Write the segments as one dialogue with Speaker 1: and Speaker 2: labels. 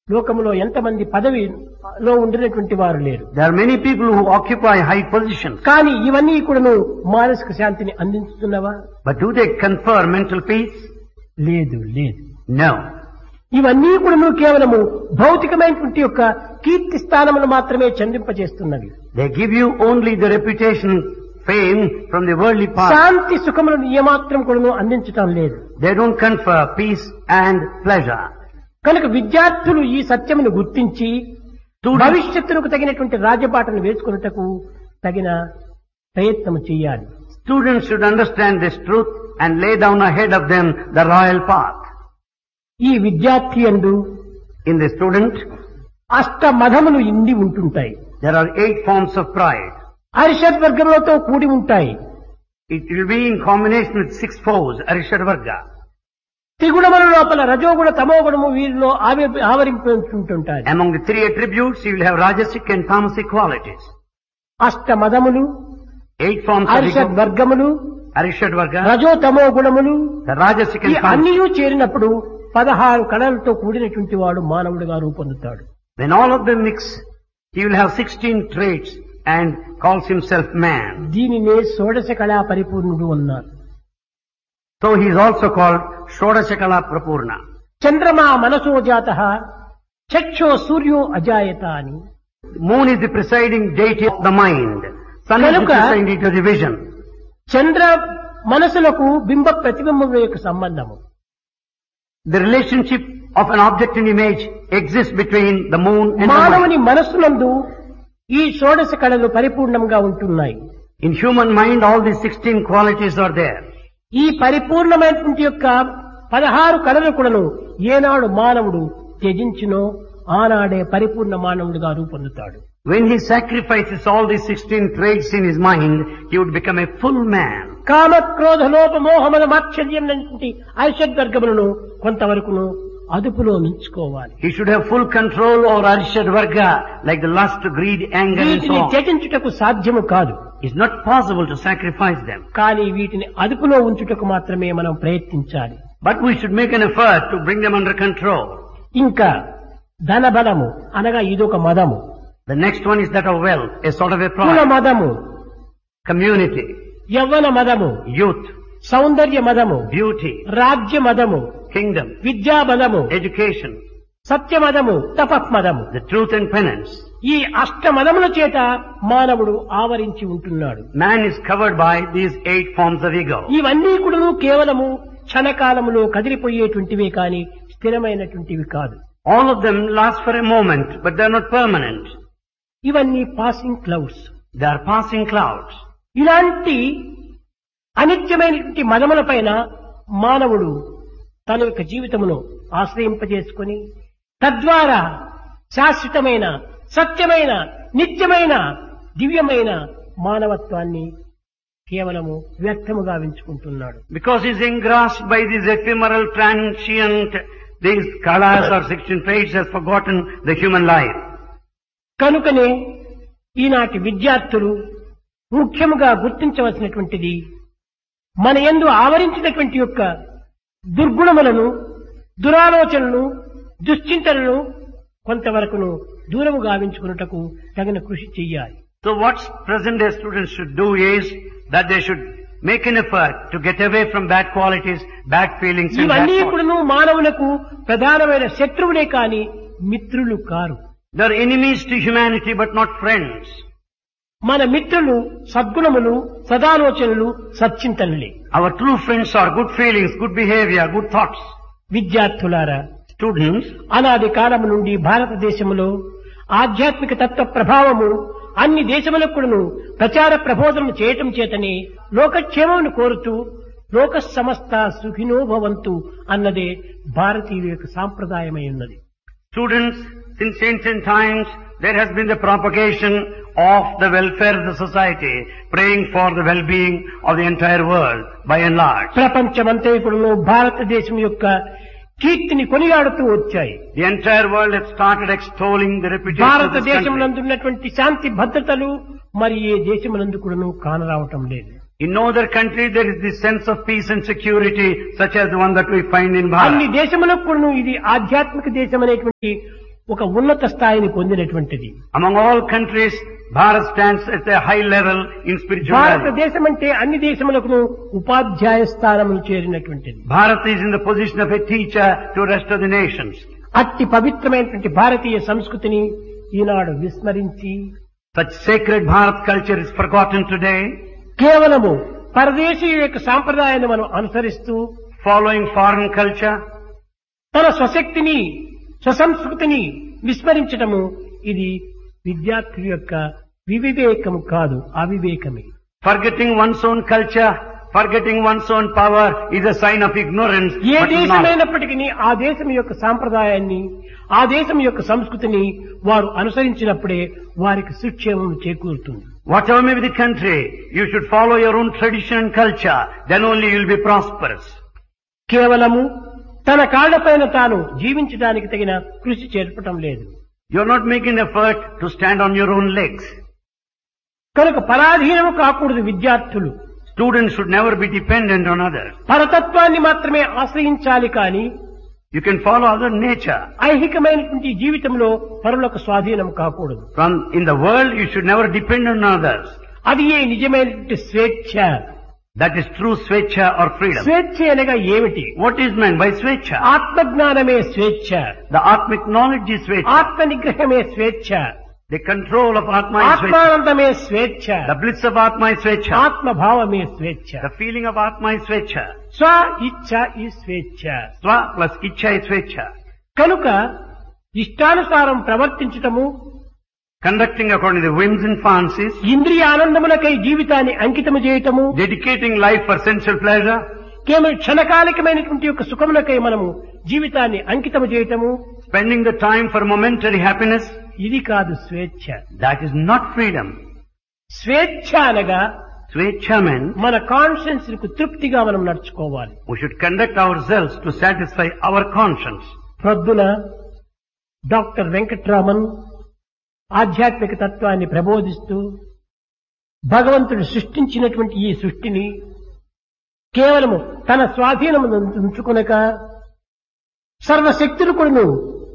Speaker 1: లోకములో ఎంతమంది పదవిలో ఉండినటువంటి వారు లేరు.
Speaker 2: There are many people who occupy high positions.
Speaker 1: కానీ ఇవన్నీ కూడాను మానసిక శాంతిని అందించుతున్నవా?
Speaker 2: But do they confer mental peace?
Speaker 1: లేదు, లేదు.
Speaker 2: No.
Speaker 1: ఇవన్నీ కూడాను కేవలము భౌతికమైనటువంటి యొక్క కీర్తి స్థానములు మాత్రమే చెందింపజేస్తున్నవి.
Speaker 2: They give you only the reputation, fame from the worldly part.
Speaker 1: శాంతి సుఖములను ఏమాత్రం కూడాను అందించటం లేదు.
Speaker 2: They don't confer peace and pleasure.
Speaker 1: కనుక విద్యార్థులు ఈ సత్యమును గుర్తించి భవిష్యత్తుకు తగినటువంటి రాజబాటను వేసుకున్నటకు తగిన ప్రయత్నం చేయాలి.
Speaker 2: Students should understand this truth and lay down ahead of them the royal path.
Speaker 1: ఈ విద్యార్థి యందు
Speaker 2: In the student,
Speaker 1: అష్ట మదములు ఇండి ఉంటుంటాయి.
Speaker 2: there are 8 forms of pride.
Speaker 1: అరిషద్ వర్గములతో కూడి ఉంటాయి.
Speaker 2: It will be in combination with 6 foes, Arishad Varga.
Speaker 1: త్రిగుణముల లోపల రజోగుణ తమోగుణము వీరిలో ఆవరింపుంటుంటాయి.
Speaker 2: Among the 3 attributes, you will have Rajasic and Tamasic qualities.
Speaker 1: అష్ట మదములు,
Speaker 2: 8 forms of
Speaker 1: అరిషద్
Speaker 2: ego,
Speaker 1: వర్గములు,
Speaker 2: Arishad Varga,
Speaker 1: రజో తమో గుణములు,
Speaker 2: the Rajasic
Speaker 1: ఈ
Speaker 2: and Tamasic.
Speaker 1: అన్నీ చేరినప్పుడు 16 కళలతో కూడినటువంటి వాడు మానవుడిగా రూపొందుతాడు.
Speaker 2: When all of them mix, he will have 16 traits and calls himself man.
Speaker 1: దీనినే షోడశ కళా పరిపూర్ణుడు అన్నారు.
Speaker 2: So he is also called Shodashakala Prapurna.
Speaker 1: చంద్రమా మనసో జాతః చక్షో సూర్యో అజాయత అని.
Speaker 2: Moon is the presiding deity of the mind. Sun is the
Speaker 1: కనుక
Speaker 2: presiding deity of the vision.
Speaker 1: చంద్ర మనసులకు బింబ ప్రతిబింబముల యొక్క సంబంధము.
Speaker 2: The relationship of an object and image exists between the moon and the
Speaker 1: మానవుని
Speaker 2: mind.
Speaker 1: మనస్సునందు ఈ షోడశ కళలు పరిపూర్ణంగా ఉంటున్నాయి.
Speaker 2: In human mind, all these 16 qualities are there.
Speaker 1: ఈ పరిపూర్ణమైనటువంటి యొక్క 16 కళలు కూడాను ఏనాడు మానవుడు త్యజించినో ఆనాడే పరిపూర్ణ మానవుడిగా రూపొందుతాడు.
Speaker 2: When he sacrifices all these 16 traits in his mind, he would become a full man.
Speaker 1: కామ క్రోధ లోప మోహమద మాత్సర్యం లాంటి అరిషద్ వర్గములను కొంతవరకును అదుపులో ఉంచుకోవాలి.
Speaker 2: He should have full control over Arishad Varga, like the lust, greed, anger and so
Speaker 1: వీటిని
Speaker 2: on.
Speaker 1: త్యజించుటకు సాధ్యము కాదు.
Speaker 2: It's not possible to sacrifice them.
Speaker 1: కానీ వీటిని అదుపులో ఉంచుటకు మాత్రమే మనం ప్రయత్నించాలి.
Speaker 2: But we should make an effort to bring them under control.
Speaker 1: ఇంకా ధన బలము అనగా ఇదొక మదము.
Speaker 2: The next one is that of wealth, a sort of a
Speaker 1: కుల
Speaker 2: pride.
Speaker 1: మదము,
Speaker 2: Community,
Speaker 1: యవ్వన మదము,
Speaker 2: youth,
Speaker 1: సౌందర్య మదము,
Speaker 2: beauty,
Speaker 1: రాజ్య మదము,
Speaker 2: kingdom,
Speaker 1: విద్యా మదము,
Speaker 2: education,
Speaker 1: Satya మదము, తపఃమదము.
Speaker 2: the truth and penance.
Speaker 1: ఈ అష్ట మదముల చేత మానవుడు ఆవరించి ఉంటున్నాడు.
Speaker 2: Man is covered by these 8 forms of ego.
Speaker 1: ఇవన్నీ కూడా కేవలము క్షణకాలములో కదిలిపోయేటువంటివే కాని స్థిరమైనటువంటివి కాదు.
Speaker 2: All of them last for a moment, but they are not permanent.
Speaker 1: ఇవన్నీ passing clouds.
Speaker 2: They are passing clouds.
Speaker 1: ఇలాంటి అనిత్యమైనటువంటి మదముల పైన మానవుడు తన యొక్క జీవితమును ఆశ్రయింపజేసుకొని తద్వారా శాశ్వతమైన సత్యమైన నిత్యమైన దివ్యమైన మానవత్వాన్ని కేవలము వ్యర్థముగా ఎంచుకుంటున్నాడు.
Speaker 2: Because he is engrossed by these ephemeral, transient, these kalas or 16 traits, has forgotten the human life.
Speaker 1: కనుకనే ఈనాటి విద్యార్థులు ముఖ్యముగా గుర్తించవలసినటువంటిది మన యందు ఆవరించినటువంటి యొక్క దుర్గుణములను, దురాలోచనలను, దుశ్చింతనలను కొంతవరకును దూరము గావించుకున్నటకు తగిన కృషి చెయ్యాలి.
Speaker 2: So what present day students should do is that they should make an effort to get away from bad qualities, bad feelings and bad
Speaker 1: ఇవన్నీ
Speaker 2: thoughts.
Speaker 1: కూడాను మానవులకు ప్రధానమైన శత్రువులే కాని మిత్రులు car.
Speaker 2: They are enemies to humanity but not friends.
Speaker 1: మన మిత్రులు సద్గుణములు, సదాలోచనలు, సచ్చింతనలే.
Speaker 2: Our true friends are good feelings, good behavior, good thoughts.
Speaker 1: విద్యార్థులారా,
Speaker 2: Students,
Speaker 1: అనాది కాలము నుండి భారతదేశములో ఆధ్యాత్మిక తత్వ ప్రభావము అన్ని దేశములకు కూడాను ప్రచార ప్రబోధనలు చేయటం చేతనే లోకక్షేమమును కోరుతూ లోక సమస్త సుఖినో భవంతు అన్నదే భారతీయుల యొక్క సాంప్రదాయమై ఉన్నది.
Speaker 2: students, since ancient times, there has been the propagation of the welfare of the society, praying for the well-being of the entire world, by and large.
Speaker 1: ప్రపంచమంతా కూడాను భారతదేశం యొక్క కీర్తిని కొనియాడుతూ వచ్చాయి.
Speaker 2: The entire world has started extolling the reputation of this country.
Speaker 1: భారతదేశమునందు ఉన్నటువంటి శాంతి భద్రతలు మరి ఏ దేశమునందు కూడాను కానరావటం లేదు.
Speaker 2: In no other country there is this sense of peace and security such as the one that we find in
Speaker 1: అన్ని
Speaker 2: Bharat.
Speaker 1: దేశములకు కూడాను ఇది ఆధ్యాత్మిక దేశం అనేటువంటి ఒక ఉన్నత స్థాయిని పొందినటువంటిది.
Speaker 2: Among all countries, Bharat stands at a high level in spiritual value.
Speaker 1: భారతదేశం అంటే అన్ని దేశములకు ఉపాధ్యాయ స్థానములు చేరినటువంటిది.
Speaker 2: Bharat is in the position of a teacher to rest of the nations.
Speaker 1: అతి పవిత్రమైనటువంటి భారతీయ సంస్కృతిని ఈనాడు విస్మరించి
Speaker 2: Such sacred Bharat culture is forgotten today,
Speaker 1: కేవలము పరదేశీయుల యొక్క సాంప్రదాయాన్ని మనం అనుసరిస్తూ
Speaker 2: following foreign culture.
Speaker 1: తన స్వశక్తిని స్వసంస్కృతిని విస్మరించటము ఇది విద్యార్థుల యొక్క వివేకము కాదు, అవివేకమే.
Speaker 2: Forgetting one's own culture, forgetting one's own power is a sign of ignorance.
Speaker 1: A
Speaker 2: but not.
Speaker 1: దేశమైనప్పటికీ ఆ దేశం యొక్క సాంప్రదాయాన్ని, ఆ దేశం యొక్క సంస్కృతిని వారు అనుసరించినప్పుడే వారికి సుక్షేమం చేకూరుతుంది.
Speaker 2: Whatever may be the country, you should follow your own tradition and culture. Then only you will be prosperous.
Speaker 1: కేవలము తన కాళ్లపైన తాను జీవించడానికి తగిన కృషి చేర్పటం లేదు.
Speaker 2: You are not making effort to stand on your own legs.
Speaker 1: కనుక పరాధీనము కాకూడదు విద్యార్థులు.
Speaker 2: Students should never be dependent on others.
Speaker 1: పరతత్వాన్ని మాత్రమే ఆశ్రయించాలి కానీ
Speaker 2: You can follow other nature.
Speaker 1: ఐహికమైనటువంటి జీవితంలో పరులకు స్వాధీనం కాకూడదు.
Speaker 2: In the world, you should never depend on others.
Speaker 1: అది ఏ నిజమైనటువంటి స్వేచ్ఛ.
Speaker 2: That is true swecha or freedom.
Speaker 1: స్వేచ్ఛ అనగా ఏమిటి?
Speaker 2: What is meant by swecha?
Speaker 1: ఆత్మజ్ఞానమే స్వేచ్ఛ.
Speaker 2: The atmic knowledge is swecha.
Speaker 1: ఆత్మ నిగ్రహమే స్వేచ్ఛ.
Speaker 2: The control of Atma is swecha.
Speaker 1: ఆత్మానందమే స్వేచ్ఛ.
Speaker 2: The bliss of Atma is swecha.
Speaker 1: ఆత్మభావమే స్వేచ్ఛ.
Speaker 2: The feeling of Atma is swecha.
Speaker 1: స్వ ఇచ్ఛ ఈ స్వేచ్ఛ.
Speaker 2: Swa plus ichcha is swecha.
Speaker 1: కనుక ఇష్టానుసారం ప్రవర్తించటము,
Speaker 2: Conducting according to the whims and fancies,
Speaker 1: ఇంద్రియ ఆనందములకై జీవితాన్ని అంకితము చేయటము,
Speaker 2: dedicating life for sensual pleasure,
Speaker 1: కేవలం క్షణకాలికమైనటువంటి యొక్క సుఖములకై మనము జీవితాన్ని అంకితము చేయటము,
Speaker 2: spending the time for momentary happiness,
Speaker 1: ఇది కాదు స్వేచ్ఛ.
Speaker 2: that is not freedom.
Speaker 1: స్వేచ్ఛ అనగా
Speaker 2: Swecha means
Speaker 1: మన కాన్షియన్స్ కు తృప్తిగా మనం నడుచుకోవాలి.
Speaker 2: we should conduct ourselves to satisfy our conscience.
Speaker 1: ప్రొద్దున డాక్టర్ వెంకట్రామన్ ఆధ్యాత్మిక తత్వాన్ని ప్రబోధిస్తూ భగవంతుడు సృష్టించినటువంటి ఈ సృష్టిని కేవలము తన స్వాధీనము ఉంచుకొనక సర్వశక్తులు కూడాను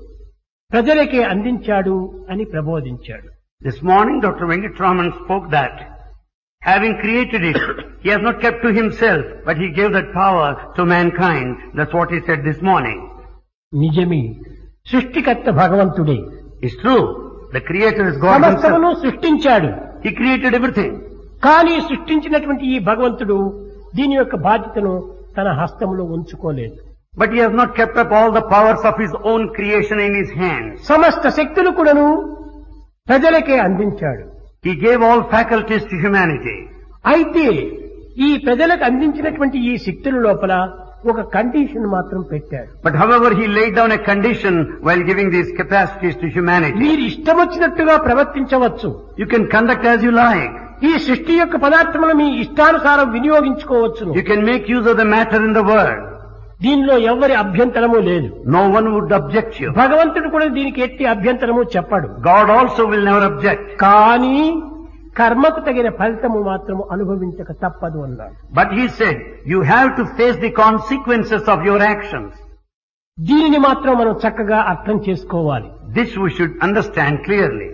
Speaker 1: ప్రజలకే అందించాడు అని ప్రబోధించాడు.
Speaker 2: This morning Dr. Venkatraman spoke that having created it, he has not kept to himself, but he gave that power to mankind. That's what he said this morning.
Speaker 1: నిజమే, సృష్టికర్త భగవంతుడే.
Speaker 2: It's true. The creator is God
Speaker 1: సమస్తమును
Speaker 2: himself.
Speaker 1: సృష్టించాడు.
Speaker 2: He created everything.
Speaker 1: కానీ సృష్టించినటువంటి ఈ భగవంతుడు దీని యొక్క బాధ్యతను తన హస్తములో ఉంచుకోలేదు.
Speaker 2: But he has not kept up all the powers of his own creation in his hands.
Speaker 1: సమస్త శక్తులు కూడాను ప్రజలకే అందించాడు.
Speaker 2: He gave all faculties to humanity.
Speaker 1: అయితే ఈ ప్రజలకు అందించినటువంటి ఈ శక్తుల లోపల ఒక కండిషన్ మాత్రం పెట్టాడు.
Speaker 2: But however, he laid down a condition while giving these capacities to humanity.
Speaker 1: మీరు ఇష్టం వచ్చినట్టుగా ప్రవర్తించవచ్చు.
Speaker 2: You can conduct as you like.
Speaker 1: ఈ సృష్టి యొక్క పదార్థములు మీ ఇష్టానుసారం వినియోగించుకోవచ్చును.
Speaker 2: You can make use of the matter in the world.
Speaker 1: దీనిలో ఎవరి అభ్యంతరము లేదు.
Speaker 2: No one would object you.
Speaker 1: భగవంతుడు కూడా దీనికి ఎట్టి అభ్యంతరము చెప్పాడు.
Speaker 2: God also will never object.
Speaker 1: కానీ కర్మకు తగిన ఫలితము మాత్రము అనుభవించక తప్పదు అన్నాడు.
Speaker 2: But he said, you have to face the consequences of your actions.
Speaker 1: దీనిని మాత్రం మనం చక్కగా అర్థం చేసుకోవాలి.
Speaker 2: This we should understand clearly.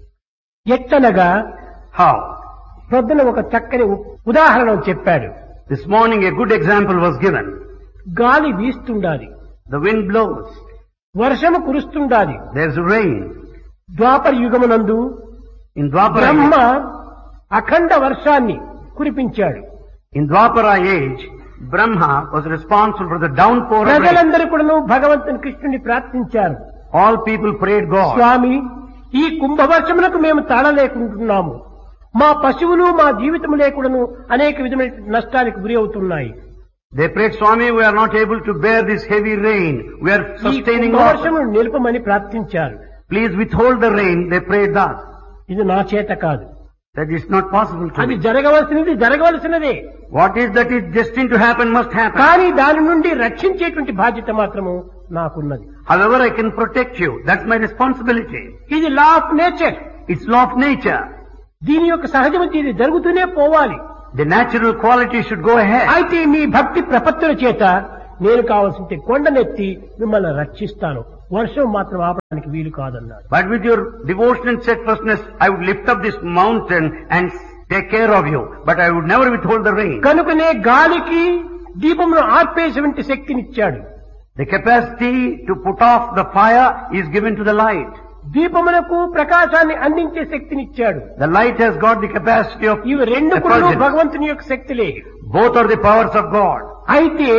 Speaker 1: ఎట్టనగా
Speaker 2: How?
Speaker 1: ప్రొద్దున ఒక చక్కని ఉదాహరణ చెప్పాడు.
Speaker 2: This morning a good example was given.
Speaker 1: గాలి వీస్తుండాలి,
Speaker 2: The wind blows.
Speaker 1: వర్షము కురుస్తుండాలి.
Speaker 2: There's rain.
Speaker 1: Dwapara యుగమునందు
Speaker 2: In Dwapara
Speaker 1: Brahma
Speaker 2: age,
Speaker 1: అఖండ వర్షాన్ని కురిపించాడు.
Speaker 2: in Dwapara age, Brahma was responsible for the downpour of rain.
Speaker 1: ప్రజలందరూ కూడాను భగవంతుని కృష్ణుని ప్రార్థించారు.
Speaker 2: All people prayed God.
Speaker 1: స్వామి, ఈ కుంభవర్షములకు మేము తాళలేకుంటున్నాము. మా పశువులు మా జీవితము లేకుడను అనేక విధమైన నష్టానికి గురి అవుతున్నాయి.
Speaker 2: They prayed, Swami, we are not able to bear this heavy rain. We are
Speaker 1: ఈ
Speaker 2: sustaining
Speaker 1: కుంభవర్షమును
Speaker 2: losses.
Speaker 1: నిలుపమని ప్రార్థించారు.
Speaker 2: Please withhold the rain. They prayed thus.
Speaker 1: ఇది నా చేత కాదు,
Speaker 2: That is not possible to
Speaker 1: అది
Speaker 2: me.
Speaker 1: జరగవలసినదే.
Speaker 2: What is that is destined to happen must happen.
Speaker 1: కానీ దాని నుండి రక్షించేటువంటి బాధ్యత మాత్రము నాకున్నది.
Speaker 2: However, I can protect you. That's my responsibility.
Speaker 1: ఇది law of nature.
Speaker 2: It's law of nature.
Speaker 1: దీని యొక్క సహజమతి ఇది జరుగుతూనే పోవాలి.
Speaker 2: The natural quality should go ahead.
Speaker 1: అయితే మీ భక్తి ప్రపత్తుల చేత నేను కావాల్సింటే కొండనెత్తి మిమ్మల్ని రక్షిస్తాను, వర్షం మాత్రం ఆపడానికి వీలు కాదన్నాడు.
Speaker 2: But with your devotion and steadfastness, I would lift up this mountain and take care of you, but I would never withhold the rain.
Speaker 1: కనుకనే గాలికి దీపమును ఆర్పేసేటువంటి శక్తినిచ్చాడు.
Speaker 2: The capacity to put off the fire is given to the light.
Speaker 1: దీపమునకు ప్రకాశాన్ని అందించే శక్తినిచ్చాడు.
Speaker 2: The light has got the capacity of
Speaker 1: ఇవి రెండు కూడా
Speaker 2: effulgence.
Speaker 1: భగవంతుని యొక్క శక్తులే.
Speaker 2: Both are the powers of God.
Speaker 1: అయితే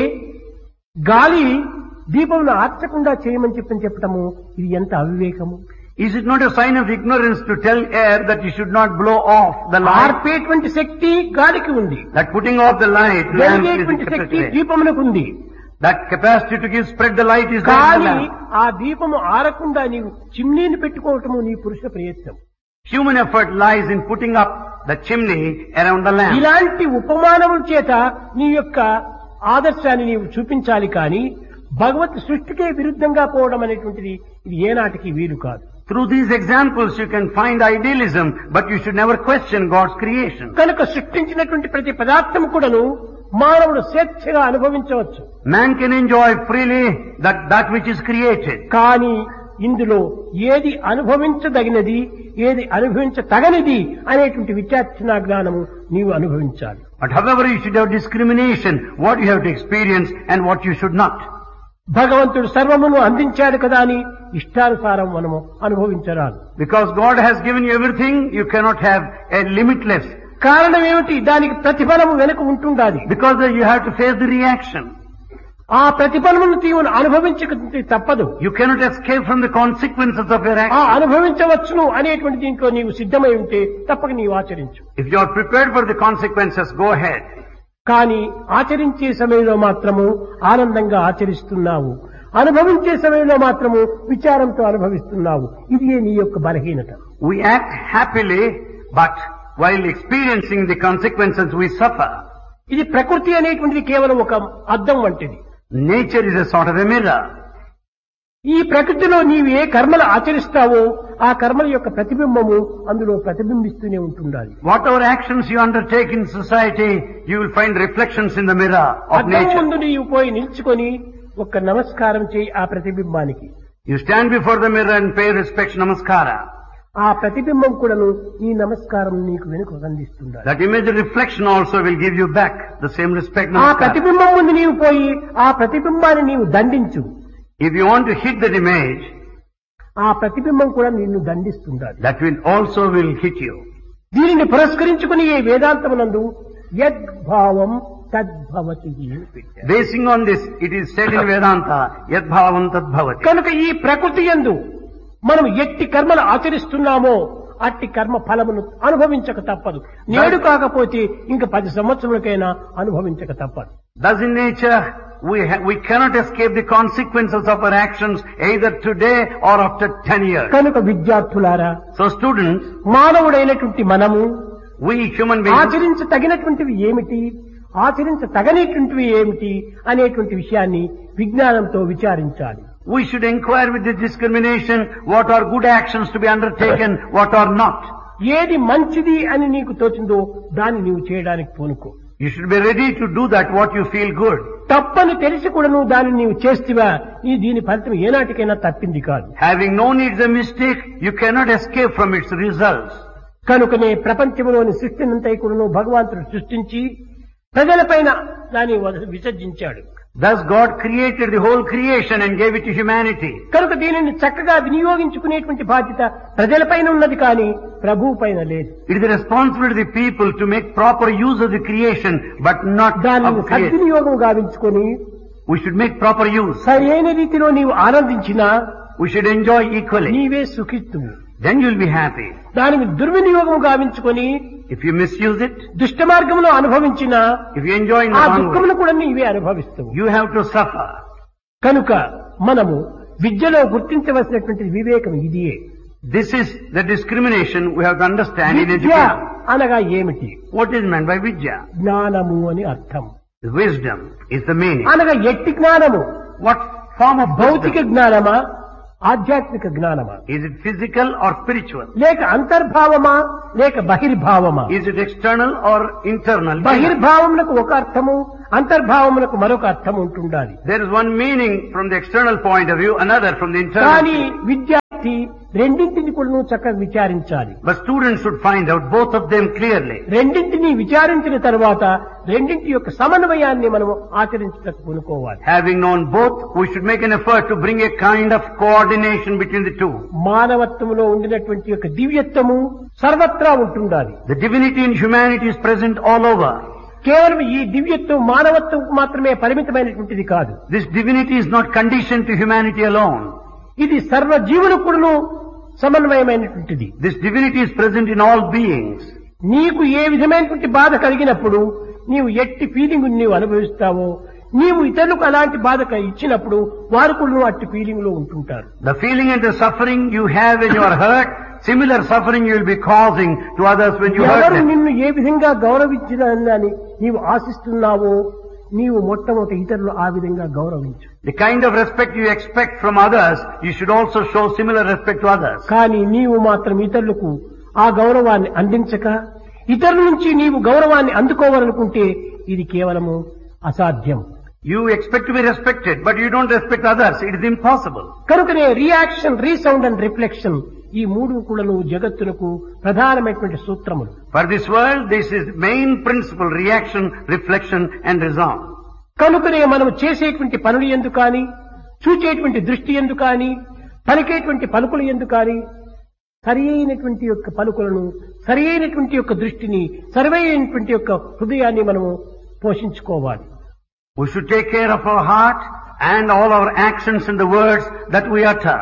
Speaker 1: గాలి దీపమును ఆర్చకుండా చేయమని చెప్పటము ఇది ఎంత అవివేకము.
Speaker 2: Is it not a sign of ignorance to tell air that you should not blow off the light?
Speaker 1: ఆర్పేటువంటి శక్తి గాలికి ఉంది,
Speaker 2: That putting off the light lamp is the
Speaker 1: వెలిగేటువంటి Shakti
Speaker 2: capacity.
Speaker 1: దీపమునకు ఉంది.
Speaker 2: That capacity to give spread the light is there in the
Speaker 1: కానీ
Speaker 2: lamp.
Speaker 1: ఆ దీపము ఆరకుండా నీవు చిమ్నీని పెట్టుకోవటము నీ పురుష ప్రయత్నం.
Speaker 2: Human effort lies in putting up the chimney around the lamp.
Speaker 1: ఇలాంటి ఉపమానముల చేత నీ యొక్క ఆదర్శాన్ని నీవు చూపించాలి కానీ భగవత్ సృష్టికే విరుద్ధంగా పోవడం అనేటువంటిది ఇది ఏనాటికి వీలు కాదు.
Speaker 2: Through these examples you can find idealism, but you should never question God's creation.
Speaker 1: కనుక సృష్టించినటువంటి ప్రతి పదార్థం కూడాను మానవుడు స్వేచ్ఛగా అనుభవించవచ్చు.
Speaker 2: Man can enjoy freely that which is created.
Speaker 1: కానీ ఇందులో ఏది అనుభవించదగినది, ఏది అనుభవించతగనిది అనేటువంటి విచక్షణ జ్ఞానము నీవు అనుభవించాలి.
Speaker 2: But however you should have discrimination, what you have to experience and what you should not.
Speaker 1: భగవంతుడు సర్వమును అందించాడు కదా అని ఇష్టానుసారం మనము అనుభవించరాదు.
Speaker 2: Because God has given you everything, you cannot have a limitless.
Speaker 1: కారణం ఏమిటి? దానికి ప్రతిఫలము వెనుక ఉంటుండాలి.
Speaker 2: Because you have to face the reaction.
Speaker 1: ఆ ప్రతిఫలమును నీవు అనుభవించక తప్పదు.
Speaker 2: You cannot escape from the consequences of your
Speaker 1: ఆ
Speaker 2: action.
Speaker 1: అనుభవించవచ్చును అనేటువంటి దీంట్లో నీవు సిద్ధమై ఉంటే తప్పక నీవు ఆచరించు.
Speaker 2: If you are prepared for the consequences, go ahead.
Speaker 1: కానీ ఆచరించే సమయంలో మాత్రము ఆనందంగా ఆచరిస్తున్నావు, అనుభవించే సమయంలో మాత్రము విచారంతో అనుభవిస్తున్నావు. ఇదే నీ యొక్క బలహీనత.
Speaker 2: We act happily, but while experiencing the consequences we suffer.
Speaker 1: ఇది ప్రకృతి అనేటువంటిది కేవలం ఒక అద్దం వంటిది.
Speaker 2: Nature is a sort of a mirror.
Speaker 1: ఈ ప్రకృతిలో నీవు ఏ కర్మలు ఆచరిస్తావో ఆ కర్మల యొక్క ప్రతిబింబము అందులో ప్రతిబింబిస్తూనే ఉంటుండాలి.
Speaker 2: Whatever actions you undertake in society, you will find reflections in the mirror of
Speaker 1: అద్దం
Speaker 2: nature.
Speaker 1: ముందు నీవు పోయి నిల్చుకొని ఒక నమస్కారం చేయి ఆ ప్రతిబింబానికి.
Speaker 2: You stand before the mirror and pay respect, namaskara.
Speaker 1: ఆ ప్రతిబింబం కూడాను ఈ నమస్కారం నీకు వెనుక అందిస్తుండాలి.
Speaker 2: That image reflection also will give you back the same respect,
Speaker 1: ఆ
Speaker 2: namaskara.
Speaker 1: ప్రతిబింబం ముందు నీవు పోయి ఆ ప్రతిబింబాన్ని నీవు దండించు.
Speaker 2: If you want to hit that image,
Speaker 1: ఆ ప్రతిబింబం కూడా నిన్ను దండిస్తుండాలి.
Speaker 2: that will also will hit you.
Speaker 1: దీనిని పురస్కరించుకుని ఈ వేదాంతమునందు యద్భావం తద్భవతి అని పెట్టారు.
Speaker 2: Basing on this, it is said in Vedanta, yad bhavam tad bhavati.
Speaker 1: కనుక ఈ ప్రకృతి యందు మనం ఎట్టి కర్మలు ఆచరిస్తున్నామో అట్టి కర్మ ఫలమును అనుభవించక తప్పదు. నేడు కాకపోతే ఇంక 10 సంవత్సరాలకైనా అనుభవించక తప్పదు.
Speaker 2: Thus in nature, we cannot escape the consequences of our actions either today or after 10 years.
Speaker 1: కనుక విద్యార్థులారా,
Speaker 2: So students,
Speaker 1: మానవుడైనటువంటి మనము
Speaker 2: we human beings,
Speaker 1: ఆచరించతగినటువంటివి ఏమిటి, ఆచరించతగనేటువంటివి ఏమిటి అనేటువంటి విషయాన్ని విజ్ఞానంతో విచారించాలి.
Speaker 2: we should inquire with the discrimination what are good actions to be undertaken, what are not.
Speaker 1: ఏది మంచిది అని నీకు తోచిందో దాన్ని నీవు చేయడానికి పూనుకో.
Speaker 2: You should be ready to do that what you feel good.
Speaker 1: తప్పని తెలిసి కూడా నువ్వు దాన్ని నీవు చేస్తేవా దీని ఫలితం ఏనాటికైనా తప్పింది కాదు.
Speaker 2: Having known it's a mistake, you cannot escape from its results.
Speaker 1: కనుకనే ప్రపంచంలోని సృష్టినంతా కూడా భగవంతుడు సృష్టించి ప్రజలపైన దాన్ని విసర్జించాడు.
Speaker 2: Thus God created the whole creation and gave it to humanity.
Speaker 1: కనుక దీనిని చక్కగా వినియోగించుకునేటువంటి బాధ్యత ప్రజలపైన ఉన్నది కానీ ప్రభువు పైన లేదు.
Speaker 2: It is the responsibility of the people to make proper use of the creation, but not
Speaker 1: దానిని
Speaker 2: of the creation.
Speaker 1: సద్వినియోగం గావించుకొని
Speaker 2: We should make proper use.
Speaker 1: సరైన రీతిలో నీవు ఆనందించినా
Speaker 2: We should enjoy equally.
Speaker 1: నీవే సుఖిస్తువు.
Speaker 2: Then you will be happy.
Speaker 1: దానిని దుర్వినియోగం గావించుకొని
Speaker 2: If you misuse it,
Speaker 1: దుష్ట మార్గంలో అనుభవించినా
Speaker 2: if you enjoy in
Speaker 1: ఆ
Speaker 2: the wrong way,
Speaker 1: దుఃఖమును కూడా నీవే అనుభవిస్తావు.
Speaker 2: you have to suffer.
Speaker 1: కనుక మనము విద్యలో గుర్తించవలసినటువంటి వివేకం ఇదియే.
Speaker 2: This is the discrimination we have to understand in
Speaker 1: Vidya
Speaker 2: education.
Speaker 1: అనగా ఏమిటి?
Speaker 2: What is meant by vidya?
Speaker 1: జ్ఞానము అని అర్థం.
Speaker 2: Wisdom is the meaning.
Speaker 1: అనగా ఎట్టి జ్ఞానము?
Speaker 2: What form of
Speaker 1: భౌతిక
Speaker 2: wisdom?
Speaker 1: జ్ఞానమా, ఆధ్యాత్మిక జ్ఞానమా?
Speaker 2: Is it physical or spiritual?
Speaker 1: లేక అంతర్భావమా లేక బహిర్భావమా?
Speaker 2: Is it external or internal?
Speaker 1: బహిర్భావమునకు ఒక అర్థము, అంతర్భావమునకు మరొక అర్థం ఉంటుండాలి.
Speaker 2: There is one meaning from the external point of view, another from the internal.
Speaker 1: కానీ విద్యార్థి రెండింటిని కూడా చక్కగా విచారించాలి.
Speaker 2: But students should find out both of them clearly.
Speaker 1: రెండింటిని విచారించిన తర్వాత రెండింటి యొక్క సమన్వయాన్ని మనము ఆచరించటకు పూనుకోవాలి.
Speaker 2: Having known both, we should make an effort to bring a kind of coordination between the two.
Speaker 1: మానవత్వములో ఉండినటువంటి యొక్క దివ్యత్వము సర్వత్రా ఉంటుండాలి.
Speaker 2: The divinity in humanity is present all over.
Speaker 1: కేవలం ఈ దివ్యత్వం మానవత్వం మాత్రమే పరిమితమైనటువంటిది కాదు.
Speaker 2: This divinity is not conditioned to humanity alone.
Speaker 1: ఇది సర్వ జీవులకును సమన్వయమైనటువంటిది.
Speaker 2: This divinity is present in all beings.
Speaker 1: నీకు ఏ విధమైనటువంటి బాధ కలిగినప్పుడు నీవు ఎట్టి ఫీలింగ్ నీవు అనుభవిస్తావో, నీవు ఇతరులకు అలాంటి బాధ ఇచ్చినప్పుడు వారు కూడా అట్టి ఫీలింగ్ లో ఉంటుంటారు.
Speaker 2: The feeling and the suffering you have when you are hurt, similar suffering you will be causing to others when you hurt
Speaker 1: ఎవరు
Speaker 2: them.
Speaker 1: నిన్ను ఏ విధంగా గౌరవించాలని నీవు ఆశిస్తున్నావో నీవు మొట్టమొదటి ఇతరులు ఆ విధంగా గౌరవించు.
Speaker 2: The kind of respect you expect from others, you should also show similar respect to others.
Speaker 1: కానీ నీవు మాత్రం ఇతరులకు ఆ గౌరవాన్ని అందించక ఇతరుల నుంచి నీవు గౌరవాన్ని అందుకోవాలనుకుంటే ఇది కేవలము అసాధ్యం.
Speaker 2: You expect to be respected, but you don't respect others. It is impossible.
Speaker 1: కనుకనే రియాక్షన్, రీసౌండ్ అండ్ రిఫ్లెక్షన్ ఈ మూడు కూడాను జగత్తులకు ప్రధానమైనటువంటి సూత్రములు.
Speaker 2: For this world, this is main principle, reaction, reflection and resound.
Speaker 1: కనుకనే మనం చేసేటువంటి పనులు ఎందు కానీ, చూచేటువంటి దృష్టి ఎందు కానీ, పలికేటువంటి పలుకులు ఎందు కానీ సరి అయినటువంటి యొక్క పలుకులను, సరి అయినటువంటి యొక్క దృష్టిని, సరైనటువంటి యొక్క హృదయాన్ని మనము పోషించుకోవాలి.
Speaker 2: We should take care of our heart and all our actions and the words that we utter.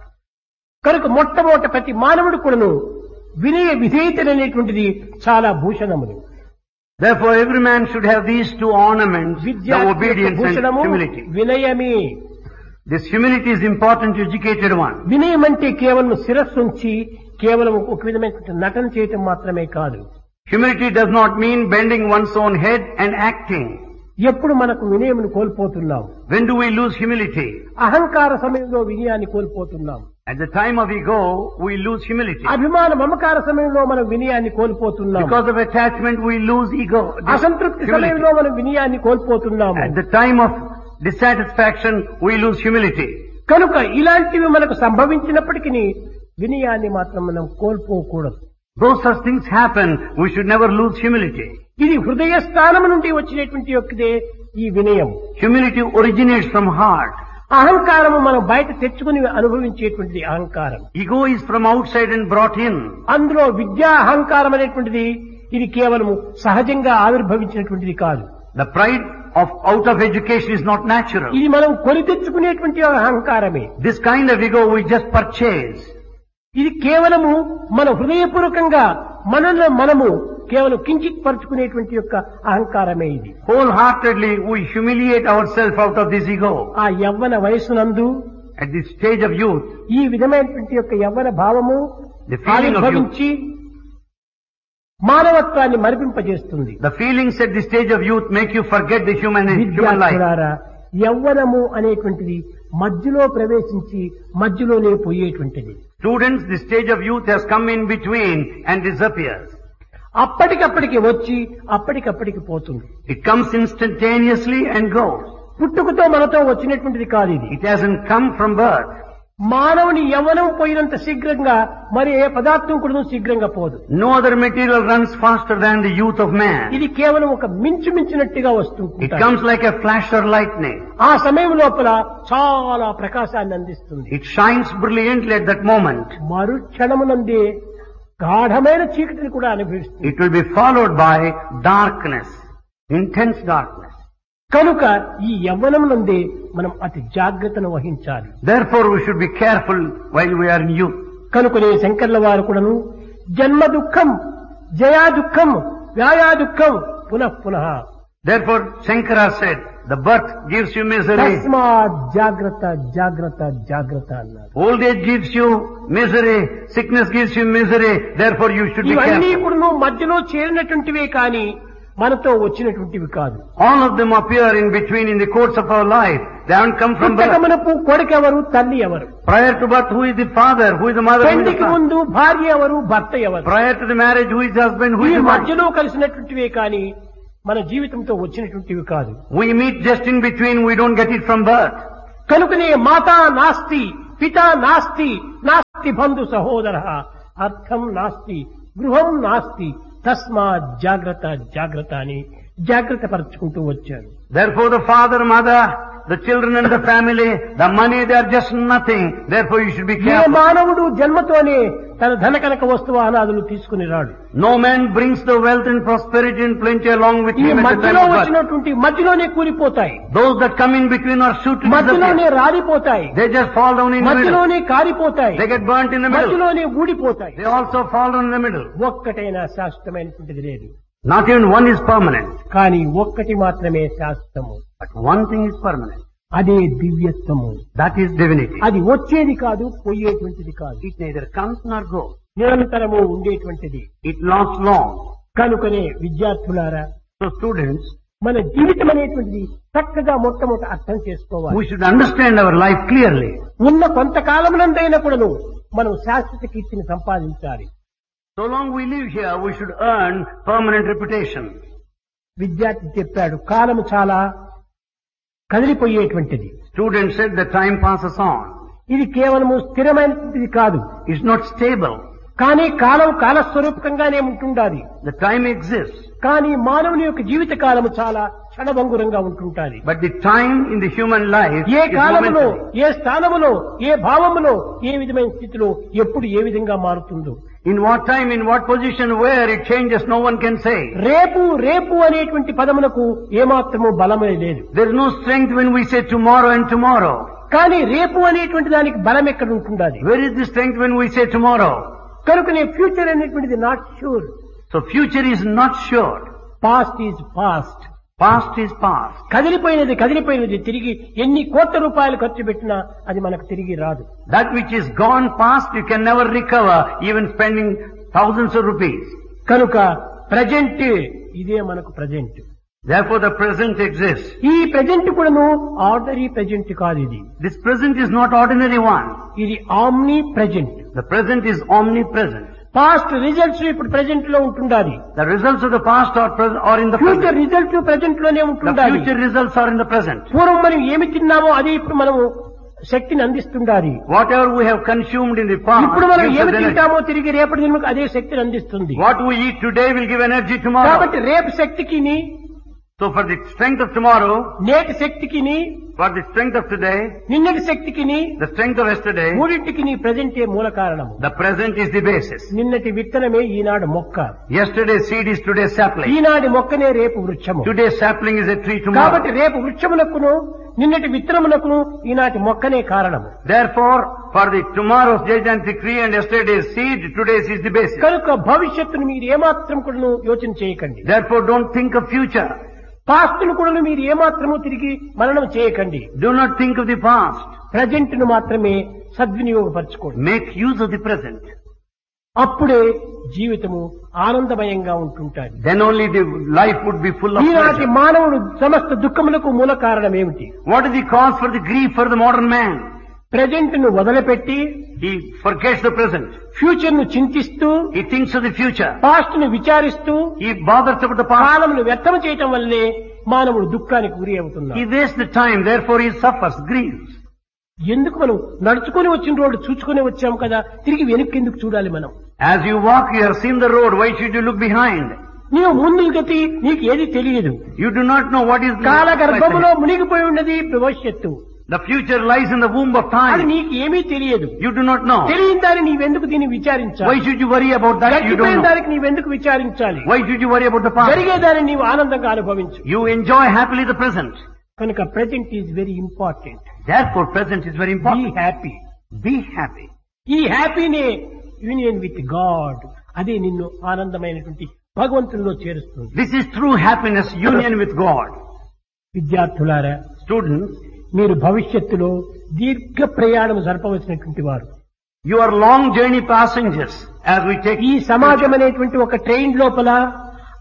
Speaker 1: కనుక మొట్టమొదట ప్రతి మానవుడు కూడాను వినయ విధేయతలనేటువంటిది చాలా భూషణములు.
Speaker 2: Therefore every man should have these two ornaments, the obedience and humility.
Speaker 1: వినయమే.
Speaker 2: This humility is important to educated one.
Speaker 1: వినయం అంటే కేవలం శిరస్సు ఉంచి కేవలం ఒక విధమైన నటన చేయటం మాత్రమే కాదు.
Speaker 2: Humility does not mean bending one's own head and acting.
Speaker 1: ఎప్పుడు మనకు వినయమును కోల్పోతున్నాం?
Speaker 2: When do we lose humility?
Speaker 1: అహంకార సమయంలో వినయాన్ని కోల్పోతున్నాం.
Speaker 2: At the time of ego, we lose humility.
Speaker 1: అభిమాన మమకార సమయంలో మనం వినయాన్ని కోల్పోతున్నాం.
Speaker 2: Because of attachment, we lose ego.
Speaker 1: అసంతృప్తి సమయంలో మనం వినయాన్ని కోల్పోతున్నాము.
Speaker 2: At the time of dissatisfaction, we lose humility.
Speaker 1: కనుక ఇలాంటివి మనకు సంభవించినప్పటికీ వినయాన్ని మాత్రం మనం కోల్పోకూడదు.
Speaker 2: Though such things happen, we should never lose humility.
Speaker 1: ఇది హృదయ స్థానం నుండి వచ్చినటువంటి యొక్కదే ఈ వినయం.
Speaker 2: Humility originates from heart.
Speaker 1: అహంకారము మనం బయట తెచ్చుకుని అనుభవించేటువంటిది అహంకారం.
Speaker 2: Ego is from outside and brought in.
Speaker 1: అందులో విద్యా అహంకారం అనేటువంటిది ఇది కేవలం సహజంగా ఆవిర్భవించినటువంటిది కాదు.
Speaker 2: The pride of out of education is not natural.
Speaker 1: ఇది మనం కొని తెచ్చుకునేటువంటి అహంకారమే.
Speaker 2: This kind of ego we just purchase.
Speaker 1: ఇది కేవలము మన హృదయపూర్వకంగా మనలో మనము కేవలం కించిత్ పరుచుకునేటువంటి యొక్క అహంకారమే ఇది.
Speaker 2: Wholeheartedly we humiliate ourselves out of this ego.
Speaker 1: ఆ యవ్వన వయస్సునందు
Speaker 2: At this stage of youth,
Speaker 1: ఈ విధమైనటువంటి యొక్క యవ్వన భావము
Speaker 2: the feeling of youth,
Speaker 1: ఆవిర్భవించి మానవత్వాన్ని మరిపింపజేస్తుంది.
Speaker 2: the feelings at this stage of youth make you forget the human life.
Speaker 1: విద్యార్థులారా, యవ్వనము అనేటువంటిది మధ్యలో ప్రవేశించి మధ్యలోనే పోయేటువంటిది.
Speaker 2: Students, the stage of youth has come in between and disappears.
Speaker 1: అప్పటికప్పటికి వచ్చి అప్పటికప్పటికి పోతుంది.
Speaker 2: It comes instantaneously and goes.
Speaker 1: పుట్టుకతో మనతో వచ్చినటువంటిది కాదు ఇది.
Speaker 2: It hasn't come from birth.
Speaker 1: మానవుని యవ్వనం పోయినంత శీఘ్రంగా మరి ఏ పదార్థం కూడా శీఘ్రంగా పోదు.
Speaker 2: No other material runs faster than the youth of man.
Speaker 1: ఇది కేవలం ఒక మించినట్టుగా వస్తుంది.
Speaker 2: It comes like a flash or lightning.
Speaker 1: ఆ సమయం లోపల చాలా ప్రకాశాన్ని అందిస్తుంది.
Speaker 2: It shines brilliantly at that moment.
Speaker 1: మరుక్షణమునందే గాఢమైన చీకటిని కూడా అనుభవిస్తుంది.
Speaker 2: It will be followed by darkness, intense darkness.
Speaker 1: కనుక ఈ యవ్వనమునందే మనం అతి జాగ్రత్తను వహించాలి.
Speaker 2: Therefore we should be careful while we are in youth.
Speaker 1: కనుకనే శంకర్ల వారు కూడాను జన్మ దుఃఖం, జయా దుఃఖం, వ్యాయా దుఃఖం, పునః పునః.
Speaker 2: Therefore Shankara said, the birth gives you misery.
Speaker 1: తస్మాత్ జాగ్రత్త జాగ్రత్త జాగ్రత్త అన్నారు.
Speaker 2: Old age gives you misery. Sickness gives you misery. Therefore you should be
Speaker 1: ఇవన్నీ
Speaker 2: careful.
Speaker 1: కూడా మధ్యలో చేరినటువంటివే కానీ మనతో వచ్చినటువంటివి కాదు.
Speaker 2: All of them appear in between in the course of our life. They haven't come from birth.
Speaker 1: పుట్టకమునకు కొడుకెవరు, తల్లి ఎవరు?
Speaker 2: Prior to birth, who is the father? Who is the mother? Who is the
Speaker 1: పెళ్లికి
Speaker 2: son?
Speaker 1: ముందు భార్య ఎవరు, భర్త ఎవరు?
Speaker 2: Prior to the marriage, who is the husband? Who
Speaker 1: ఈ
Speaker 2: is the wife?
Speaker 1: మధ్యలో కలిసినటువంటివే కానీ మన జీవితంతో వచ్చినటువంటివి కాదు.
Speaker 2: We meet just in between. We don't get it from birth.
Speaker 1: కనుకనే మాతా నాస్తి, పితా నాస్తి, నాస్తి బంధు సహోదర, అర్థం నాస్తి, గృహం నాస్తి, తస్మాత్ జాగ్రత్త జాగ్రత్త అని జాగ్రత్త పరుచుకుంటూ వచ్చారు.
Speaker 2: Therefore the father, mother, the children and the family, the money, they are just nothing. Therefore you should be
Speaker 1: A
Speaker 2: careful.
Speaker 1: మానవుడు జన్మతోనే తన ధన కనక వస్తువు అనాదులు తీసుకుని రాడు.
Speaker 2: No man brings the wealth and prosperity and plenty along with
Speaker 1: ఈ
Speaker 2: him at the time
Speaker 1: మధ్యలో
Speaker 2: of birth.
Speaker 1: వచ్చినటువంటి మధ్యలోనే కూలిపోతాయి,
Speaker 2: Those that come in between are suited to
Speaker 1: మధ్యలోనే
Speaker 2: disappear.
Speaker 1: రాలిపోతాయి,
Speaker 2: They just fall down in the middle.
Speaker 1: మధ్యలోనే కారిపోతాయి,
Speaker 2: They get burnt in the middle.
Speaker 1: మధ్యలోనే ఊడిపోతాయి.
Speaker 2: They also fall down in the middle.
Speaker 1: ఒక్కటైనా శాశ్వతమైనటువంటిది లేదు.
Speaker 2: Not even one is permanent.
Speaker 1: కానీ ఒక్కటి మాత్రమే శాశ్వతము,
Speaker 2: But one thing is permanent.
Speaker 1: అదే దివ్యత్వము.
Speaker 2: That is divinity.
Speaker 1: అది వచ్చేది కాదు, పోయేటువంటిది కాదు,
Speaker 2: It neither comes nor goes.
Speaker 1: నిరంతరము ఉండేటువంటిది.
Speaker 2: It lasts long.
Speaker 1: కనుకనే విద్యార్థులారా,
Speaker 2: So students,
Speaker 1: మన జీవితం అనేటువంటిది చక్కగా మొట్టమొదట అర్థం చేసుకోవాలి.
Speaker 2: we should understand our life clearly.
Speaker 1: ఉన్న కొంతకాలమునందైనా కూడాను మనం శాశ్వత కీర్తిని సంపాదించాలి.
Speaker 2: So long we live here, we should earn permanent reputation.
Speaker 1: విద్యార్థి చెప్పాడు, కాలము చాలా కదిలిపోయేటువంటిది,
Speaker 2: Student said the time passes on.
Speaker 1: ఇది కేవలము స్థిరమైనటువంటిది కాదు.
Speaker 2: It's not stable.
Speaker 1: కానీ కాలం కాలస్వరూపకంగానే ఉంటుండాలి.
Speaker 2: The time exists.
Speaker 1: కానీ మానవుని యొక్క జీవిత కాలము చాలా క్షణభంగురంగా ఉంటుంటాది.
Speaker 2: But the time in the human life
Speaker 1: A
Speaker 2: is
Speaker 1: కాలములో,
Speaker 2: momentary.
Speaker 1: ఏ స్థానములో, ఏ భావములో, ఏ విధమైన స్థితిలో, ఎప్పుడు ఏ విధంగా మారుతుందో,
Speaker 2: In what time, in what position, where it changes, no one can say.
Speaker 1: రేపు రేపు అనేటువంటి పదములకు ఏమాత్రము బలమే లేదు.
Speaker 2: There is no strength when we say tomorrow and tomorrow.
Speaker 1: కానీ రేపు అనేటువంటి దానికి బలం ఎక్కడ ఉంటుండాలి?
Speaker 2: Where is the strength when we say tomorrow?
Speaker 1: కనుకనే ఫ్యూచర్ అనేటువంటిది not sure.
Speaker 2: So future is not sure.
Speaker 1: Past is past.
Speaker 2: Past is past.
Speaker 1: కదిలిపోయినది కదిలిపోయినది, తిరిగి ఎన్ని కోట్ల రూపాయలు ఖర్చు పెట్టినా అది మనకు తిరిగి రాదు.
Speaker 2: That which is gone past, you can never recover, even spending thousands of rupees.
Speaker 1: కనుక ప్రజెంట్ ఇదే మనకు present.
Speaker 2: Therefore the present exists.
Speaker 1: ఈ ప్రజెంట్ కూడాను ఆర్డరీ ప్రజెంట్ కాదు. ఇది
Speaker 2: This present is not ordinary one.
Speaker 1: ఇది omni present.
Speaker 2: The present is omnipresent.
Speaker 1: Past results ఇప్పుడు present లో ఉంటుండాలి.
Speaker 2: The results of the past are in the
Speaker 1: future
Speaker 2: present.
Speaker 1: Results present లోనే
Speaker 2: The
Speaker 1: ఉంటుండాలి.
Speaker 2: future results are in the present.
Speaker 1: పూర్వం మనం ఏమి తిన్నామో అది ఇప్పుడు మనము శక్తిని అందిస్తుండాలి.
Speaker 2: Whatever we have consumed in the past
Speaker 1: ఇప్పుడు మనం
Speaker 2: gives
Speaker 1: ఏమి
Speaker 2: us energy.
Speaker 1: తింటామో తిరిగి రేపటి దినముకు అదే శక్తిని అందిస్తుంది.
Speaker 2: What we eat today will give energy tomorrow.
Speaker 1: కాబట్టి రేపు శక్తికిని,
Speaker 2: So for the strength of tomorrow,
Speaker 1: నేటి శక్తికిని,
Speaker 2: for the strength of today,
Speaker 1: నిన్నటి శక్తికిని,
Speaker 2: the strength of yesterday,
Speaker 1: మూడింటికి నీ ప్రజెంటే మూల కారణము.
Speaker 2: the present is the basis.
Speaker 1: నిన్నటి విత్తనమే ఈనాడు మొక్క,
Speaker 2: Yesterday's seed is today's sapling.
Speaker 1: ఈనాటి మొక్కనే రేపు వృక్షము.
Speaker 2: Today's sapling is a tree tomorrow.
Speaker 1: కాబట్టి రేపు వృక్షమునకును నిన్నటి విత్తనమునకును ఈనాటి మొక్కనే కారణము.
Speaker 2: Therefore, for the tomorrow's gigantic tree and yesterday's seed, today's is the basis.
Speaker 1: కనుక భవిష్యత్తును మీరు ఏమాత్రం కూడా యోచన చేయకండి.
Speaker 2: Therefore, don't think of future.
Speaker 1: పాస్ట్ను కూడా మీరు ఏమాత్రము తిరిగి మననం చేయకండి.
Speaker 2: Do not think of the past.
Speaker 1: Present ను మాత్రమే సద్వినియోగపరచుకోండి.
Speaker 2: Make use of the present.
Speaker 1: అప్పుడే జీవితము ఆనందమయంగా ఉంటుంటాది.
Speaker 2: Then only the life would be full of
Speaker 1: ఈనాటి
Speaker 2: pleasure.
Speaker 1: మానవుడు సమస్త దుఃఖములకు మూల కారణం ఏమిటి?
Speaker 2: What is the cause for the grief for the modern man?
Speaker 1: Present ను వదిలిపెట్టి
Speaker 2: He forgets the present.
Speaker 1: Future ను చింతిస్తూ,
Speaker 2: He thinks of the future.
Speaker 1: Past ను విచారిస్తూ
Speaker 2: He bothers about the past.
Speaker 1: కాలమును వ్యర్థం చేయటం వల్లే మానవుడు దుఃఖానికి గురి అవుతున్నాడు.
Speaker 2: He wastes the time, therefore he suffers, grieves.
Speaker 1: ఎందుకు మనం నడుచుకొని వచ్చిన రోడ్డు చూసుకొని వచ్చాం కదా, తిరిగి వెనక్కి ఎందుకు చూడాలి మనం?
Speaker 2: As you walk, you have seen the road, why should you look behind?
Speaker 1: నీవు ముందు గతి నీకు ఏది తెలియదు.
Speaker 2: You do not know what is
Speaker 1: కాల గర్భములో మునిగిపోయి ఉన్నది భవిష్యత్తు.
Speaker 2: The future lies in the womb of
Speaker 1: అది
Speaker 2: time.
Speaker 1: నీకు ఏమీ తెలియదు.
Speaker 2: You do not know.
Speaker 1: తెలియని దాన్ని నీవెందుకు దీన్ని విచారించాలి?
Speaker 2: Why should you worry about that? You don't
Speaker 1: గడిచిపోయిన
Speaker 2: know.
Speaker 1: దానికి నీవెందుకు విచారించాలి?
Speaker 2: Why should you worry about the past?
Speaker 1: జరిగేదాన్ని నీవు ఆనందంగా అనుభవించు.
Speaker 2: You enjoy happily the present.
Speaker 1: కనుక present is very important.
Speaker 2: Therefore present is very
Speaker 1: be
Speaker 2: important.
Speaker 1: Happy.
Speaker 2: Be happy.
Speaker 1: ఈ హ్యాపీనే union with God, అదే నిన్ను ఆనందమైనటువంటి భగవంతుల్లో చేరుస్తుంది.
Speaker 2: This is true happiness, union with God.
Speaker 1: విద్యార్థులారా,
Speaker 2: Students,
Speaker 1: మీరు భవిష్యత్తులో దీర్ఘ ప్రయాణం జరపవలసినటువంటి వారు.
Speaker 2: you are long journey passengers as we take.
Speaker 1: ఈ సమాజం అనేటువంటి ఒక ట్రైన్ లోపల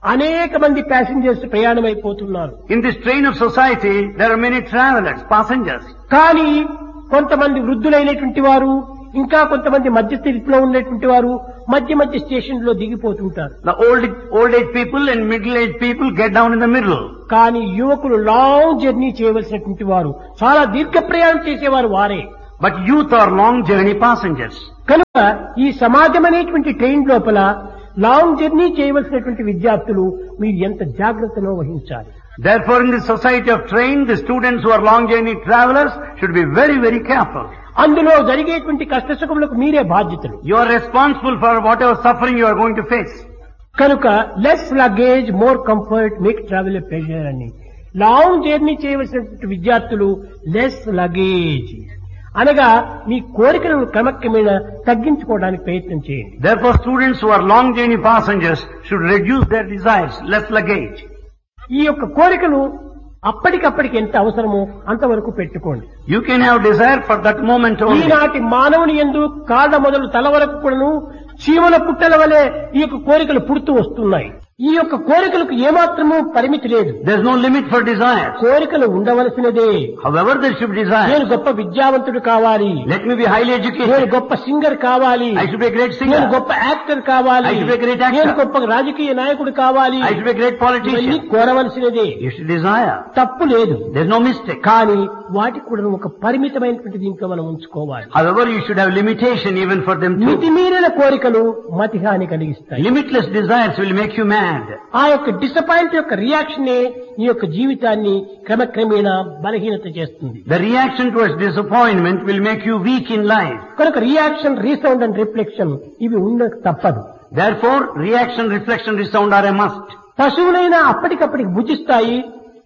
Speaker 1: అనేక మంది passengers ప్రయాణమైపోతున్నారు.
Speaker 2: In this train of society, there are many travelers, passengers.
Speaker 1: కానీ కొంతమంది వృద్ధులైనటువంటి వారు, ఇంకా కొంతమంది మధ్య స్థితిలో ఉన్నటువంటి వారు మధ్య మధ్య స్టేషన్ లో దిగిపోతుంటారు.
Speaker 2: The old age people and middle age people get down in the middle.
Speaker 1: కానీ యువకులు లాంగ్ జర్నీ చేయవలసినటువంటి వారు, చాలా దీర్ఘ ప్రయాణం చేసేవారు వారే.
Speaker 2: But youth are long journey passengers.
Speaker 1: కనుక ఈ సమాజం అనేటువంటి ట్రైన్ లోపల లాంగ్ జర్నీ చేయవలసినటువంటి విద్యార్థులు మీరు ఎంత జాగ్రత్తలో వహించాలి.
Speaker 2: Therefore, in the society of train, the students who are long journey travelers should be very, very careful.
Speaker 1: అందులో జరిగేటువంటి కష్టసుఖములకు మీరే బాధ్యతలు.
Speaker 2: You are responsible for whatever suffering you are going to face.
Speaker 1: కనుక less luggage more comfort make travel a pleasure అని, long journey చేయవలసినటువంటి విద్యార్థులు less luggage అనగా మీ కోరికలను క్రమక్రమేణా తగ్గించుకోవడానికి ప్రయత్నం చేయండి.
Speaker 2: Therefore, students who are long journey passengers should reduce their desires, less luggage.
Speaker 1: ఈ యొక్క కోరికలు అప్పటికప్పటికి ఎంత అవసరమో అంతవరకు పెట్టుకోండి.
Speaker 2: You can have desire for that moment only.
Speaker 1: ఈనాటి మానవుని యందు కాళ్ళ మొదలు తల వరకు కూడాను చీమల పుట్టల వలె ఈ యొక్క కోరికలు పుడుతూ వస్తున్నాయి. ఈ యొక్క కోరికలకు ఏమాత్రము పరిమితి లేదు.
Speaker 2: There is no limit for desire.
Speaker 1: కోరికలు ఉండవలసినదే.
Speaker 2: However, there should be desire.
Speaker 1: నేను గొప్ప విద్యావంతుడు కావాలి,
Speaker 2: Let me be highly
Speaker 1: నేను
Speaker 2: educated.
Speaker 1: గొప్ప సింగర్ కావాలి,
Speaker 2: I should be a great
Speaker 1: నేను
Speaker 2: singer.
Speaker 1: గొప్ప యాక్టర్ కావాలి,
Speaker 2: I should be a great actor.
Speaker 1: నేను గొప్ప రాజకీయ నాయకుడు కావాలి,
Speaker 2: I should be a great
Speaker 1: ఇవన్నీ
Speaker 2: politician.
Speaker 1: కోరవలసినదే.
Speaker 2: You should desire.
Speaker 1: తప్పు లేదు.
Speaker 2: There is no mistake.
Speaker 1: కానీ వాటికి కూడా ఒక పరిమితమైనటువంటి దీంట్లో మనం ఉంచుకోవాలి.
Speaker 2: However, you should have limitation even for them too.
Speaker 1: మితిమీరిన కోరికలు మతిహాని కలిగిస్తాయి.
Speaker 2: Limitless desires will make you mad.
Speaker 1: ఆ యొక్క డిసప్పాయింట్ యొక్క రియాక్షనే నీ యొక్క జీవితాన్ని క్రమక్రమేణా బలహీనత చేస్తుంది.
Speaker 2: The reaction towards disappointment will make you weak in life.
Speaker 1: కనుక రియాక్షన్, రీసౌండ్ అండ్ రిఫ్లెక్షన్ ఇవి ఉన్న తప్పదు.
Speaker 2: Therefore, reaction, reflection, resound are a must.
Speaker 1: పశువులైనా అప్పటికప్పటికి భుజిస్తాయి,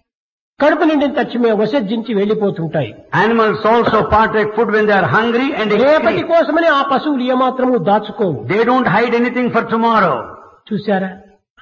Speaker 1: కడుపు నిండిన తక్షణమే విసర్జించి వెళ్లిపోతుంటాయి.
Speaker 2: Animals also partake food when they are hungry and
Speaker 1: రేపటి
Speaker 2: excrete.
Speaker 1: కోసమని ఆ పశువులు ఏమాత్రము దాచుకోవు.
Speaker 2: They don't hide anything for tomorrow.
Speaker 1: చూశారా,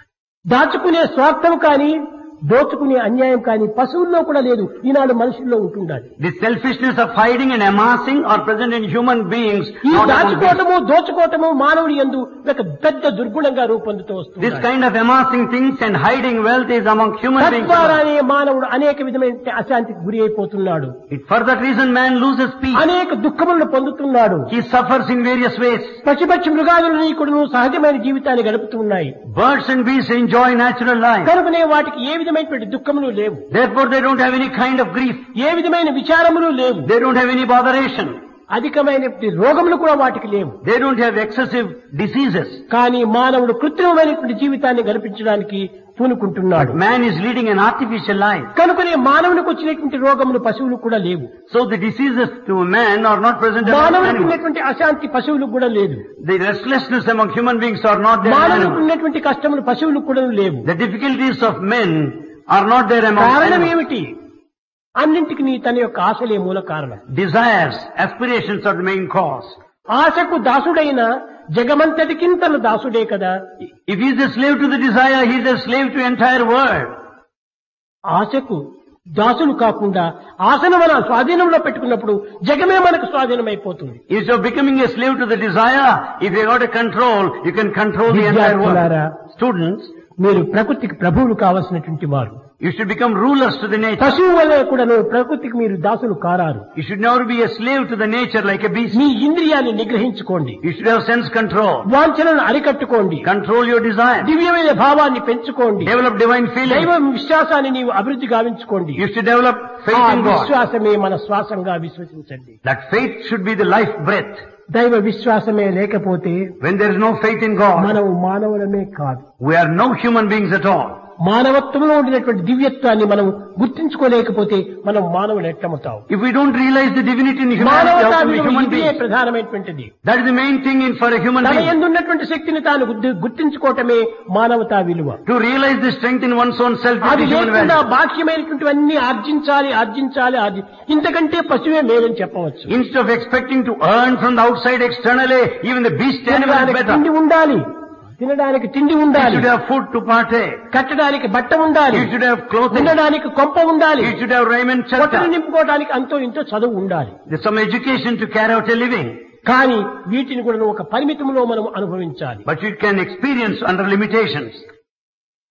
Speaker 1: దాచుకునే స్వార్థం కానీ దోచుకునే అన్యాయం కానీ పశువుల్లో కూడా లేదు, ఈనాడు మనుషుల్లో ఉంటుండాలి.
Speaker 2: The selfishness of hiding and amassing are present in human beings.
Speaker 1: ఈ
Speaker 2: not among beasts.
Speaker 1: దాచుకోవటము దోచుకోవటము మానవుడి యందు ఒక పెద్ద దుర్గుణంగా రూపొందుతూ వస్తుంది.
Speaker 2: This kind of amassing things and hiding wealth is among human beings.
Speaker 1: తద్వారానే మానవుడు అనేక విధమైన అశాంతికి గురి అయిపోతున్నాడు.
Speaker 2: For that reason, man loses peace.
Speaker 1: అనేక దుఃఖములను పొందుతున్నాడు.
Speaker 2: He suffers in various ways.
Speaker 1: పశుపక్షి మృగాదులని కూడా సహజమైన జీవితాన్ని గడుపుతున్నాయి.
Speaker 2: Birds and beasts enjoy natural life.
Speaker 1: కనుకనే వాటికి ఏ విధమైనటువంటి దుఃఖములు లేవు,
Speaker 2: Therefore, they don't have any kind of grief.
Speaker 1: ఏ విధమైన విచారములు లేవు,
Speaker 2: They don't have any botheration.
Speaker 1: అధికమైనటువంటి రోగములు కూడా వాటికి లేవు.
Speaker 2: They don't have excessive diseases.
Speaker 1: కానీ మానవుడు కృత్రిమమైనటువంటి జీవితాన్ని గడిపించడానికి పూనుకుంటున్నాడు.
Speaker 2: Man is leading an artificial life.
Speaker 1: కనుకనే మానవునికి వచ్చినటువంటి రోగములు పశువులు కూడా లేవు.
Speaker 2: So the diseases to man are not present among
Speaker 1: మానవునికి
Speaker 2: animals.
Speaker 1: ఉన్నటువంటి అశాంతి పశువులకు కూడా లేదు.
Speaker 2: The restlessness among human beings are not there in
Speaker 1: మానవునికి
Speaker 2: animals.
Speaker 1: ఉన్నటువంటి కష్టములు పశువులకు కూడా లేవు.
Speaker 2: The difficulties of men are not there among
Speaker 1: కారణం
Speaker 2: animals.
Speaker 1: ఏమిటి? అన్నింటికి నీ తన యొక్క ఆశలే మూల కారణం.
Speaker 2: Desires, aspirations are the main cause.
Speaker 1: ఆశకు దాసుడైన జగమంతటికి తన దాసుడే కదా.
Speaker 2: If he is a slave to the desire, he is a slave to entire world.
Speaker 1: ఆశకు దాసులు కాకుండా ఆశను మన స్వాధీనంలో పెట్టుకున్నప్పుడు జగమే మనకు స్వాధీనం అయిపోతుంది.
Speaker 2: Instead of becoming a slave to the desire, if you got a control, you can control the entire
Speaker 1: విద్యార్థులారా,
Speaker 2: world. Students,
Speaker 1: మీరు ప్రకృతికి ప్రభువులు కావాల్సినటువంటి వారు.
Speaker 2: you should become rulers to the nature.
Speaker 1: పశువు వల్ల కూడా ప్రకృతికి మీరు దాసులు కారారు.
Speaker 2: You should never be a slave to the nature like a beast.
Speaker 1: Me ఇంద్రియాన్ని నిగ్రహించుకోండి,
Speaker 2: You should have sense control.
Speaker 1: వాంఛనలను అరికట్టుకోండి,
Speaker 2: Control your desire.
Speaker 1: దివ్యమైన భావాన్ని పెంచుకోండి,
Speaker 2: Develop divine feeling.
Speaker 1: దైవ విశ్వాసాన్ని నీవు అభివృద్ధి గావించుకోండి.
Speaker 2: You should develop
Speaker 1: ఆ
Speaker 2: faith in God.
Speaker 1: విశ్వాసమే మన శ్వాసంగా విశ్వసించండి.
Speaker 2: That faith should be the life breath.
Speaker 1: దైవ విశ్వాసమే లేకపోతే
Speaker 2: When there is no faith in God,
Speaker 1: మనం మానవులమే కాదు.
Speaker 2: we are no human beings at all.
Speaker 1: మానవత్వంలో ఉండినటువంటి దివ్యత్వాన్ని మనం గుర్తించుకోలేకపోతే మనం మానవులు ఎట్టమవుతాం.
Speaker 2: If we don't realize the divinity in humanity,
Speaker 1: మానవతా
Speaker 2: how can we
Speaker 1: విలువ
Speaker 2: human
Speaker 1: ఇదే
Speaker 2: beings?
Speaker 1: ప్రధానమైనటువంటిది.
Speaker 2: That is the main thing for a human
Speaker 1: తన
Speaker 2: being.
Speaker 1: యందున్నటువంటి శక్తిని తాను గుర్తించుకోవటమే మానవతా విలువ.
Speaker 2: To realize the strength in one's own self is
Speaker 1: అది
Speaker 2: the human
Speaker 1: లేకుండా
Speaker 2: value.
Speaker 1: బాహ్యమైనటువంటివన్నీ ఆర్జించాలి ఇంతకంటే పశువే మేలని చెప్పవచ్చు.
Speaker 2: Instead of expecting to earn from the outside externally, even the beast animal is
Speaker 1: తినడానికి
Speaker 2: better.
Speaker 1: తిండి ఉండాలి, తినడానికి తిండి
Speaker 2: You
Speaker 1: ఉండాలి,
Speaker 2: should have food to partake.
Speaker 1: కట్టడానికి బట్ట ఉండాలి,
Speaker 2: You should have clothing.
Speaker 1: ఉండడానికి కొంప ఉండాలి,
Speaker 2: You should have raiment,
Speaker 1: పొట్టను
Speaker 2: shelter.
Speaker 1: నింపుకోవడానికి అంతో ఇంతో చదువు ఉండాలి.
Speaker 2: There's some education to carry out a living.
Speaker 1: కానీ వీటిని కూడా ఒక పరిమితంలో మనం అనుభవించాలి.
Speaker 2: But you can experience under limitations.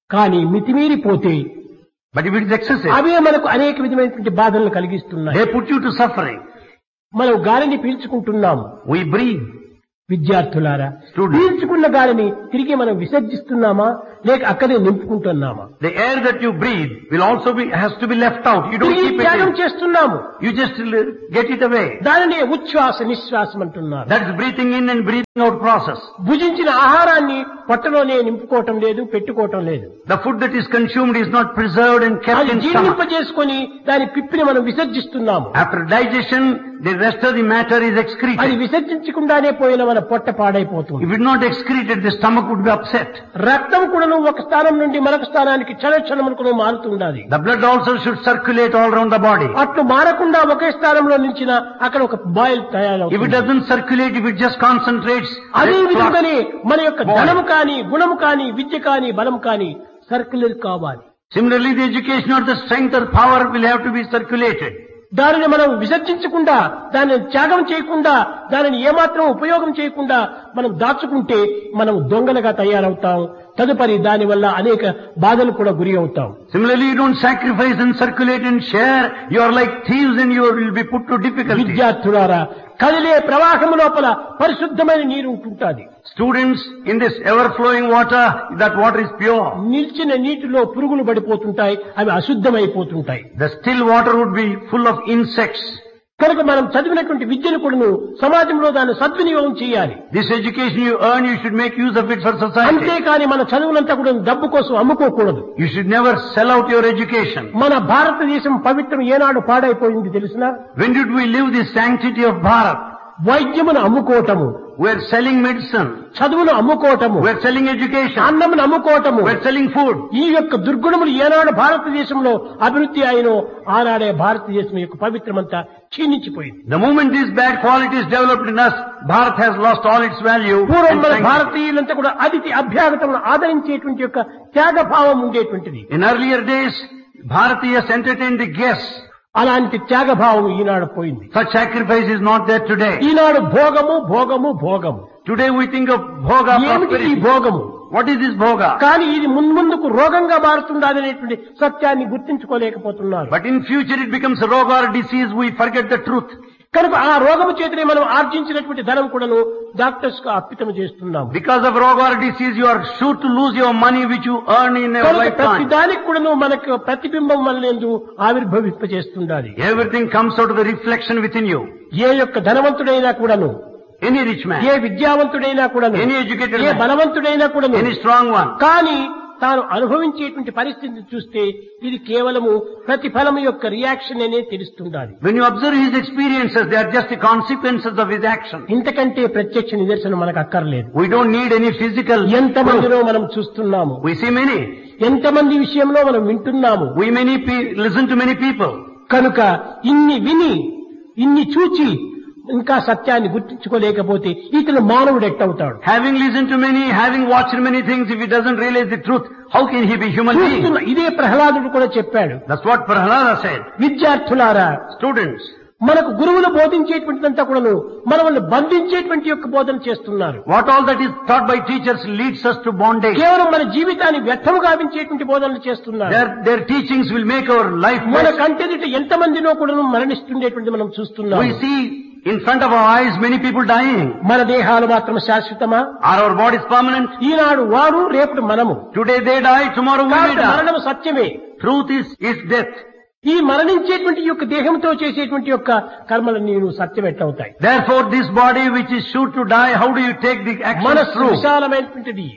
Speaker 1: కానీ మితిమీరిపోతే
Speaker 2: But if it is excessive,
Speaker 1: అవే మనకు అనేక విధమైనటువంటి బాధలను కలిగిస్తున్నాయి.
Speaker 2: they put you to suffering.
Speaker 1: మనం గాలిని పీల్చుకుంటున్నాము.
Speaker 2: We breathe.
Speaker 1: విద్యార్థులారా,
Speaker 2: Students.
Speaker 1: పీల్చుకున్న గాలిని తిరిగి మనం విసర్జిస్తున్నామా లేక అక్కడే నింపుకుంటున్నామా?
Speaker 2: The air that you breathe will also has to be left out. You don't
Speaker 1: తిరిగి
Speaker 2: keep it
Speaker 1: త్యాగం
Speaker 2: in.
Speaker 1: చేస్తున్నాము.
Speaker 2: You just get it away.
Speaker 1: దానినే ఉచ్ఛ్వాస నిశ్వాసం అంటున్నారు.
Speaker 2: That is breathing in and breathing out process.
Speaker 1: భుజించిన ఆహారాన్ని పొట్టలోనే నింపుకోవటం లేదు, పెట్టుకోవటం లేదు.
Speaker 2: The food that is consumed is not preserved and kept
Speaker 1: అది
Speaker 2: in stomach.
Speaker 1: జీర్ణింపజేసుకొని దాని పిప్పిని మనం విసర్జిస్తున్నాము.
Speaker 2: After digestion, the rest of the matter is
Speaker 1: అది
Speaker 2: excreted.
Speaker 1: విసర్జించకుండానే పోయిన మన పొట్ట పాడైపోతుంది.
Speaker 2: If it not excreted, the stomach would be upset.
Speaker 1: రక్తం కూడాను ఒక స్థానం నుండి మరొక స్థానానికి క్షణములకు మారుతుండాలి.
Speaker 2: The blood also should circulate all around the body.
Speaker 1: అట్లు మారకుండా ఒకే స్థానంలో నిలిచిన అక్కడ ఒక బాయిల్
Speaker 2: If it
Speaker 1: తయారవుతుంది.
Speaker 2: doesn't circulate, if it just concentrates,
Speaker 1: అదే
Speaker 2: it
Speaker 1: విధంగానే మన యొక్క
Speaker 2: Boil.
Speaker 1: ధనము కాని, గుణము కాని, విద్య కాని, బలం కాని సర్క్యులర్ కావాలి.
Speaker 2: Similarly, the education or the strength or power will have to be circulated.
Speaker 1: దానిని మనం విసర్జించకుండా, దానిని త్యాగం చేయకుండా, దానిని ఏమాత్రం ఉపయోగం చేయకుండా మనం దాచుకుంటే మనం దొంగలుగా తయారవుతాం. తదుపరి దాని వల్ల అనేక బాధలు కూడా గురి అవుతాం.
Speaker 2: Similarly, you don't sacrifice and circulate and share. You are like thieves and you will be put to difficulty.
Speaker 1: విద్యార్థులారా, కదిలే ప్రవాహం లోపల పరిశుద్ధమైన నీరు ఉంటుంటాది.
Speaker 2: Students, in this ever-flowing water, that water is pure.
Speaker 1: నిలిచిన నీటిలో పురుగులు పడిపోతుంటాయి, అవి అశుద్ధమైపోతుంటాయి.
Speaker 2: The still water would be full of insects.
Speaker 1: కనుక మనం చదివినటువంటి విద్యను కూడాను సమాజంలో దాన్ని సద్వినియోగం చేయాలి.
Speaker 2: This education you earn, you should make use of it for society.
Speaker 1: అంతేకాని మన చదువులంతా కూడా డబ్బు కోసం అమ్ముకోకూడదు.
Speaker 2: You should never sell out your education.
Speaker 1: మన భారతదేశం పవిత్రం ఏనాడు పాడైపోయింది తెలిసినా?
Speaker 2: When did we live the sanctity of Bharat?
Speaker 1: వైద్యమును అమ్ముకోవటము,
Speaker 2: We are selling medicine.
Speaker 1: చదువును అమ్ముకోవటము,
Speaker 2: We are selling education.
Speaker 1: అన్నమును అమ్ముకోవటము.
Speaker 2: We are selling food.
Speaker 1: ఈ యొక్క దుర్గుణములు ఏనాడు భారతదేశంలో అభివృద్ధి అయినో ఆనాడే భారతదేశం యొక్క పవిత్రమంతా క్షీణించిపోయింది.
Speaker 2: The moment these bad qualities developed in us, Bharat has lost all its value.
Speaker 1: పూర్వం
Speaker 2: and
Speaker 1: మన
Speaker 2: sanctity.
Speaker 1: భారతీయులంతా కూడా అతిథి అభ్యాగతమును ఆదరించేటువంటి యొక్క త్యాగభావం ఉండేటువంటిది.
Speaker 2: In earlier days, Bharatiyas entertained the guests.
Speaker 1: అలాంటి త్యాగభావం ఈనాడు పోయింది.
Speaker 2: Such sacrifice is not there today.
Speaker 1: ఈనాడు భోగము భోగము భోగము.
Speaker 2: Today we think of bhoga,
Speaker 1: ఏమిటి ఈ
Speaker 2: prosperity.
Speaker 1: భోగము?
Speaker 2: What is this bhoga?
Speaker 1: కానీ ఇది ముందుకు రోగంగా మారుతుందనేటువంటి సత్యాన్ని గుర్తించుకోలేకపోతున్నారు.
Speaker 2: But in future it becomes a roga or disease, we forget the truth.
Speaker 1: కనుక ఆ రోగము చేతనే మనం ఆర్జించినటువంటి ధనం కూడాను డాక్టర్స్ కు అర్పితం చేస్తున్నాం.
Speaker 2: Because of roga or disease, you are sure to lose your money which you earn in your
Speaker 1: కనుక ప్రతి
Speaker 2: lifetime.
Speaker 1: దానికి కూడాను మనకు ప్రతిబింబం వల్లందు ఆవిర్భవింపజేస్తుండాలి.
Speaker 2: Everything comes out of the reflection within you.
Speaker 1: ఏ యొక్క ధనవంతుడైనా కూడాను,
Speaker 2: Any rich man,
Speaker 1: ఏ విద్యావంతుడైనా కూడాను,
Speaker 2: any educated
Speaker 1: ఏ
Speaker 2: man,
Speaker 1: బలవంతుడైనా కూడాను,
Speaker 2: any strong one,
Speaker 1: కానీ తాను అనుభవించేటువంటి పరిస్థితిని చూస్తే ఇది కేవలము ప్రతిఫలము యొక్క రియాక్షన్ అనే తెలుస్తుండాలి.
Speaker 2: when you observe his experiences, they are just the consequences of his action.
Speaker 1: ఇంతకంటే ప్రత్యక్ష నిదర్శనం మనకు అక్కర్లేదు.
Speaker 2: We don't need any physical proof.
Speaker 1: ఎంతమందిలో మనం చూస్తున్నాము,
Speaker 2: We see many.
Speaker 1: ఎంతమంది విషయంలో మనం వింటున్నాము.
Speaker 2: We listen to many people.
Speaker 1: కనుక ఇన్ని విని, ఇన్ని చూచి ఇంకా సత్యాన్ని గుర్తించుకోలేకపోతే ఇతను మానవుడు ఎట్టవుతాడు?
Speaker 2: Having listened to many, having watched many things, if he doesn't realize the truth, how can he be human being?
Speaker 1: చూస్తున్న ఇదే ప్రహ్లాదుడు కూడా చెప్పాడు.
Speaker 2: That's what Prahlada said.
Speaker 1: విద్యార్థులారా,
Speaker 2: Students,
Speaker 1: మనకు గురువులు బోధించేటువంటిదంతా కూడాను మనల్ని బంధించేటువంటి యొక్క బోధన చేస్తున్నారు.
Speaker 2: what all that is taught by teachers leads us to bondage.
Speaker 1: కేవలం మన జీవితాన్ని వ్యర్థము గావించేటువంటి బోధనలు చేస్తున్నారు.
Speaker 2: Their teachings will make our life
Speaker 1: మన
Speaker 2: waste.
Speaker 1: కంటెదిట ఎంతమందినో కూడాను మరణిస్తుండేటువంటి మనం చూస్తున్నాం.
Speaker 2: We see in front of our eyes many people dying.
Speaker 1: మన దేహాలు మాత్రం శాశ్వతమా?
Speaker 2: Are our bodies permanent?
Speaker 1: ఈనాడు వారు, రేపు మనము.
Speaker 2: Today they die, tomorrow we may
Speaker 1: కాబట్టి
Speaker 2: die.
Speaker 1: మరణం సత్యమే.
Speaker 2: Truth is death.
Speaker 1: ఈ మరణించేటువంటి యొక్క దేహంతో చేసేటువంటి యొక్క కర్మలన్నీ సత్యం ఎట్లవుతాయి?
Speaker 2: Therefore this body which is sure to die, how do you take the action
Speaker 1: మనస్సు
Speaker 2: through?
Speaker 1: విశాలమైనటువంటిది.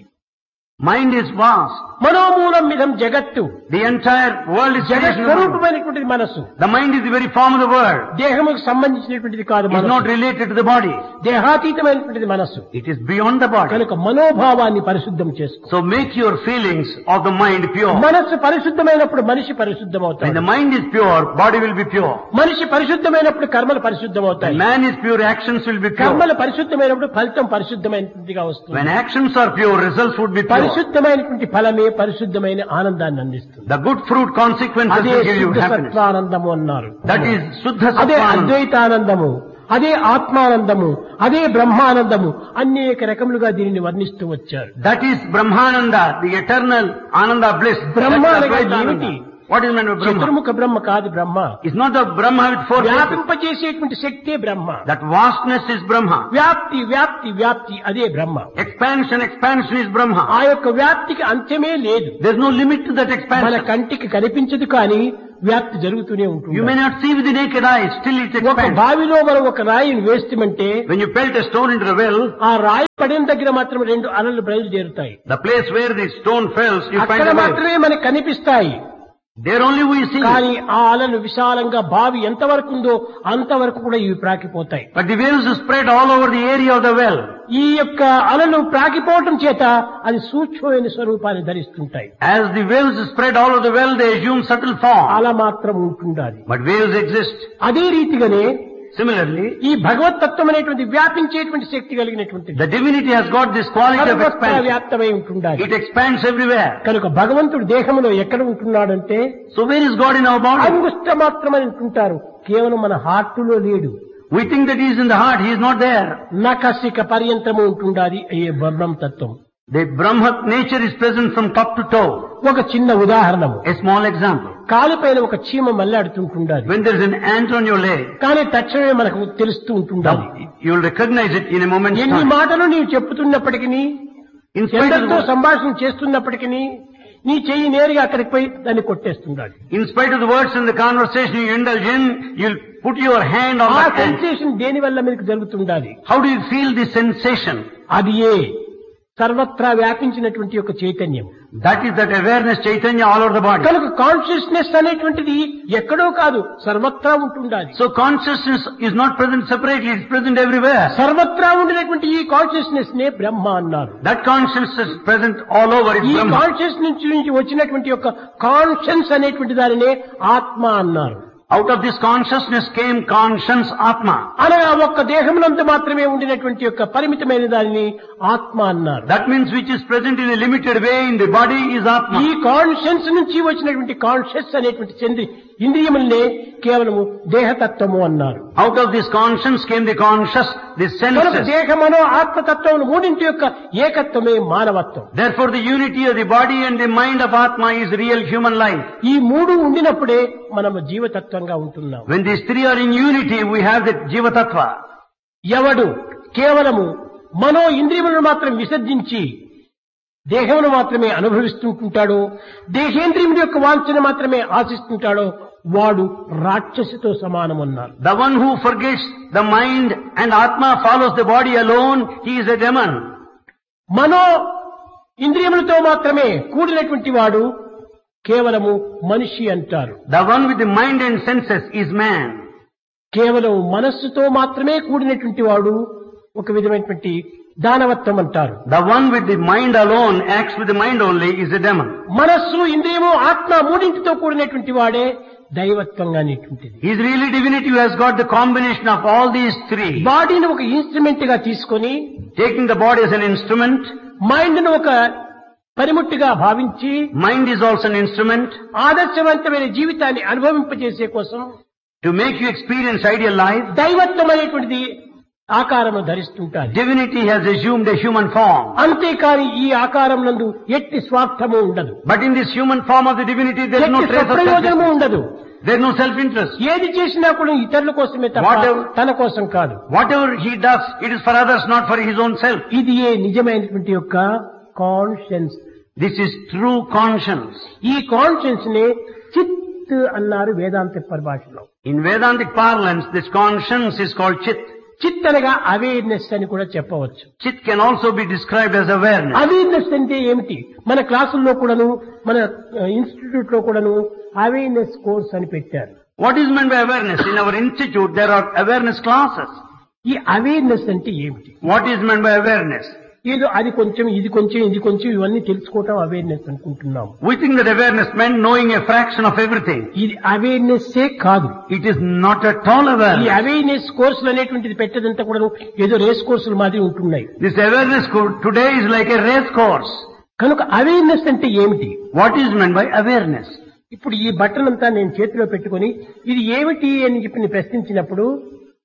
Speaker 2: Mind is vast.
Speaker 1: మనోమూలం మిదం జగత్తు.
Speaker 2: The entire world is
Speaker 1: జగత్
Speaker 2: creation of mind.
Speaker 1: స్వరూపమైనటువంటిది మనస్సు.
Speaker 2: The mind is the very form of the world.
Speaker 1: దేహముకు సంబంధించినటువంటిది కాదు
Speaker 2: It is not
Speaker 1: మనస్సు.
Speaker 2: related to the body.
Speaker 1: దేహాతీతమైనటువంటిది మనస్సు.
Speaker 2: It is beyond the body.
Speaker 1: కనుక మనోభావాన్ని పరిశుద్ధం చేసుకో.
Speaker 2: So make your feelings of the mind pure.
Speaker 1: మనస్సు పరిశుద్ధమైనప్పుడు మనిషి
Speaker 2: When
Speaker 1: పరిశుద్ధమవుతాడు.
Speaker 2: the mind is pure, body will be pure.
Speaker 1: మనిషి పరిశుద్ధమైనప్పుడు కర్మలు పరిశుద్ధమవుతాయి.
Speaker 2: When man is pure, actions will be pure.
Speaker 1: కర్మలు పరిశుద్ధమైనప్పుడు ఫలితం పరిశుద్ధమైనదిగా వస్తుంది.
Speaker 2: When actions are pure, results would be pure.
Speaker 1: పరిశుద్ధమైనటువంటి ఫలమే పరిశుద్ధమైన ఆనందాన్ని అందిస్తుంది.
Speaker 2: The good fruit consequences
Speaker 1: అదే
Speaker 2: will give you
Speaker 1: శుద్ధ
Speaker 2: happiness.
Speaker 1: సత్వానందము అన్నారు.
Speaker 2: That is Suddha
Speaker 1: అదే
Speaker 2: Sattvananda.
Speaker 1: అద్వైతానందము. అదే ఆత్మానందము, అదే బ్రహ్మానందము, అనేక రకములుగా దీనిని వర్ణిస్తూ వచ్చారు.
Speaker 2: That is Brahmananda, the eternal Ananda bliss.
Speaker 1: Brahma
Speaker 2: That is
Speaker 1: అనగా
Speaker 2: Advaita
Speaker 1: ఏమిటి?
Speaker 2: Ananda. What is meant by Brahma?
Speaker 1: చతుర్ముఖ బ్రహ్మ కాదు బ్రహ్మ.
Speaker 2: It's not the Brahma with four faces.
Speaker 1: వ్యాపింపజేసేటువంటి శక్తే బ్రహ్మ.
Speaker 2: That vastness is Brahma.
Speaker 1: వ్యాప్తి వ్యాప్తి వ్యాప్తి అదే బ్రహ్మ.
Speaker 2: Expansion is Brahma.
Speaker 1: ఆ యొక్క వ్యాప్తికి అంత్యమే లేదు.
Speaker 2: There's no limit to that
Speaker 1: మన
Speaker 2: expansion.
Speaker 1: కంటికి కనిపించదు కానీ వ్యాప్తి జరుగుతూనే
Speaker 2: You
Speaker 1: ఉంటుంది.
Speaker 2: may not see with the naked eye, still it
Speaker 1: ఒక
Speaker 2: expands.
Speaker 1: బావిలో మనం ఒక రాయిని వేస్తామంటే
Speaker 2: When you pelt a stone into the well,
Speaker 1: ఆ రాయి పడిన దగ్గర మాత్రం రెండు అలలు బయలుదేరుతాయి.
Speaker 2: the place where the stone falls, you find
Speaker 1: అక్కడ
Speaker 2: a wave.
Speaker 1: మాత్రమే మనకు కనిపిస్తాయి.
Speaker 2: There only we see.
Speaker 1: కానీ ఆ అలలు విశాలంగా బావి ఎంతవరకు ఉందో అంతవరకు కూడా ఇవి ప్రాకిపోతాయి.
Speaker 2: But the waves spread all over the area of the well.
Speaker 1: ఈ యొక్క అలలు ప్రాకిపోవటం చేత అది సూక్ష్మమైన స్వరూపాన్ని ధరిస్తుంటాయి.
Speaker 2: As the waves spread all over the well, they assume subtle form.
Speaker 1: అల మాత్రం ఉంటుండాలి.
Speaker 2: But waves exist.
Speaker 1: అదే రీతిగానే
Speaker 2: Similarly,
Speaker 1: ఈ భగవతత్వం అనేటువంటి వ్యాపించేటువంటి శక్తి కలిగినటువంటి
Speaker 2: the divinity has got this quality of
Speaker 1: సర్వత్రా
Speaker 2: expansion.
Speaker 1: వ్యాప్తమై ఉంటుండాలి.
Speaker 2: It expands everywhere.
Speaker 1: కనుక భగవంతుడు దేహంలో ఎక్కడ ఉంటున్నాడంటే
Speaker 2: So where is God in our body?
Speaker 1: అంగుష్ట మాత్రమని అంటుంటారు. కేవలం మన హార్టులో లేడు.
Speaker 2: We think that He is in the heart. He is not there.
Speaker 1: నకసిక పర్యంతము ఉంటుండాలి అయ్యే బ్రహ్మం తత్వం.
Speaker 2: The Brahma nature is present from top to toe.
Speaker 1: ఒక చిన్న ఉదాహరణము.
Speaker 2: A small example.
Speaker 1: కాలుపైన ఒక చీమ మల్లాడుతుంటుండాలి.
Speaker 2: When there is an ant on your leg,
Speaker 1: కానీ తక్షణమే మనకు తెలుస్తూ ఉంటుండాలి.
Speaker 2: you will recognize it in a moment's
Speaker 1: ఎన్ని
Speaker 2: time.
Speaker 1: మాటలు నీవు చెప్పుతున్నప్పటికీ,
Speaker 2: In spite of
Speaker 1: ఎందరితో
Speaker 2: the,
Speaker 1: సంభాషణ చేస్తున్నప్పటికీ నీ చెయ్యి నేరుగా అక్కడికి పోయి దాన్ని కొట్టేస్తుండాలి.
Speaker 2: in spite of the words and the conversation you indulge in, you'll put your hand on
Speaker 1: ఆ
Speaker 2: that ant.
Speaker 1: సెన్సేషన్ దేని వల్ల మీకు జరుగుతుండాలి?
Speaker 2: How do you feel this sensation?
Speaker 1: అది ఏ సర్వత్రా వ్యాపించినటువంటి యొక్క చైతన్యం.
Speaker 2: That is that awareness Chaitanya all over the body.
Speaker 1: కనుక consciousness అనేటువంటిది ఎక్కడో కాదు, సర్వత్రా ఉంటుండాలి.
Speaker 2: So consciousness is not present separately, it's present everywhere.
Speaker 1: సర్వత్రా ఉండినటువంటి ఈ కాన్షియస్నెస్ నే బ్రహ్మ అన్నారు.
Speaker 2: That consciousness is present all over, it's
Speaker 1: ఈ
Speaker 2: Brahma.
Speaker 1: కాన్షియస్నెస్ నుంచి వచ్చినటువంటి యొక్క కాన్షియన్స్ అనేటువంటి దానినే ఆత్మ అన్నారు.
Speaker 2: Out of this consciousness came conscience, Atma.
Speaker 1: అనగా ఒక్క దేహమునందు మాత్రమే ఉండినటువంటి యొక్క పరిమితమైన దానిని ఆత్మ అన్నారు.
Speaker 2: That means which is present in a limited way in the body is
Speaker 1: ఈ
Speaker 2: Atma.
Speaker 1: కాన్షియన్స్ నుంచి వచ్చినటువంటి కాన్షియస్ అనేటువంటి ఇంద్రియములనే కేవలము దేహతత్వము అన్నారు.
Speaker 2: Out of this conscience came the conscious, the
Speaker 1: కనుక
Speaker 2: senses.
Speaker 1: దేహమనో ఆత్మతత్వములు మూడింటి యొక్క ఏకత్వమే మానవత్వం.
Speaker 2: Therefore the unity of the body and the mind of Atma is real human life.
Speaker 1: ఈ మూడు ఉండినప్పుడే మనము జీవతత్వంగా ఉంటున్నాం.
Speaker 2: When these three are in unity, we have the Jiva Tattva.
Speaker 1: ఎవడు కేవలము మనో ఇంద్రియములను మాత్రం విసర్జించి దేహమును మాత్రమే అనుభవిస్తుంటాడో, దేహేంద్రియముల యొక్క వాంఛను మాత్రమే ఆశిస్తుంటాడో వాడు రాక్షసితో సమానమన్నారు.
Speaker 2: The one who forgets the mind and Atma follows the body alone, he is a demon.
Speaker 1: మనో ఇంద్రియములతో మాత్రమే కూడినటువంటి వాడు కేవలము మనిషి అంటారు.
Speaker 2: The one with the mind and senses is man.
Speaker 1: కేవలం మనస్సుతో మాత్రమే కూడినటువంటి వాడు ఒక విధమైనటువంటి దానవత్వం అంటారు.
Speaker 2: The one with the mind alone, acts with the mind only, is a demon.
Speaker 1: మనస్సు ఇంద్రియము ఆత్మ మూడింటితో కూడినటువంటి వాడే దైవత్వంగా అనేటువంటిది.
Speaker 2: He is really divinity who has got the combination of all these three.
Speaker 1: బాడీని ఒక ఇన్స్ట్రుమెంట్ గా తీసుకొని,
Speaker 2: Taking the body as an instrument,
Speaker 1: mind ను ఒక పరిముట్టుగా భావించి,
Speaker 2: mind is also an instrument
Speaker 1: ఆదర్శవంతమైన జీవితాన్ని అనుభవింపజేసే కోసం
Speaker 2: to make you experience ideal life.
Speaker 1: దైవత్వం అనేటువంటిది ఆకారము ధరిస్తుంటారు.
Speaker 2: Divinity has assumed a human form.
Speaker 1: అంతేకాని ఈ ఆకారం నందు ఎట్టి స్వార్థము ఉండదు,
Speaker 2: But in this human form of the divinity, there is no
Speaker 1: ఎట్టి
Speaker 2: trace of
Speaker 1: ప్రయోజనము
Speaker 2: self-interest.
Speaker 1: ఉండదు.
Speaker 2: There is no self-interest.
Speaker 1: ఏది చేసినా కూడా ఇతరుల కోసమే తప్ప
Speaker 2: Whatever-
Speaker 1: తన కోసం కాదు.
Speaker 2: Whatever he does, it is for others, not for his own self.
Speaker 1: ఇది ఏ నిజమైనటువంటి యొక్క conscience.
Speaker 2: This is true conscience.
Speaker 1: ఈ కాన్షియన్స్ నే చిత్ అన్నారు వేదాంత పరిభాషలో.
Speaker 2: In Vedantic parlance, this conscience is called Chit.
Speaker 1: చిత్ అనగా అవేర్నెస్ అని కూడా చెప్పవచ్చు.
Speaker 2: Chit can also be described as awareness.
Speaker 1: Awareness అంటే ఏమిటి? మన క్లాసుల్లో కూడాను, మన ఇన్స్టిట్యూట్ లో కూడాను అవేర్నెస్ కోర్స్ అని పెట్టారు.
Speaker 2: What is meant by awareness? In our institute, there are awareness classes.
Speaker 1: ఈ అవేర్నెస్ అంటే ఏమిటి?
Speaker 2: What is meant by awareness?
Speaker 1: ఏదో అది కొంచెం, ఇది కొంచెం, ఇది కొంచెం, ఇవన్నీ తెలుసుకోవటం అవేర్నెస్ అనుకుంటున్నాం.
Speaker 2: We think that awareness meant knowing a fraction of everything.
Speaker 1: ఇది అవేర్నెస్సే కాదు.
Speaker 2: It is not at all
Speaker 1: ఈ
Speaker 2: awareness.
Speaker 1: అవేర్నెస్ కోర్సులు అనేటువంటిది పెట్టదంతా కూడా ఏదో రేస్ కోర్సులు మాదిరి ఉంటున్నాయి.
Speaker 2: This awareness today is like a race course.
Speaker 1: కనుక అవేర్నెస్ అంటే ఏమిటి?
Speaker 2: What is meant by awareness?
Speaker 1: ఇప్పుడు ఈ బట్టనంతా నేను చేతిలో పెట్టుకొని ఇది ఏమిటి అని చెప్పి నేను ప్రశ్నించినప్పుడు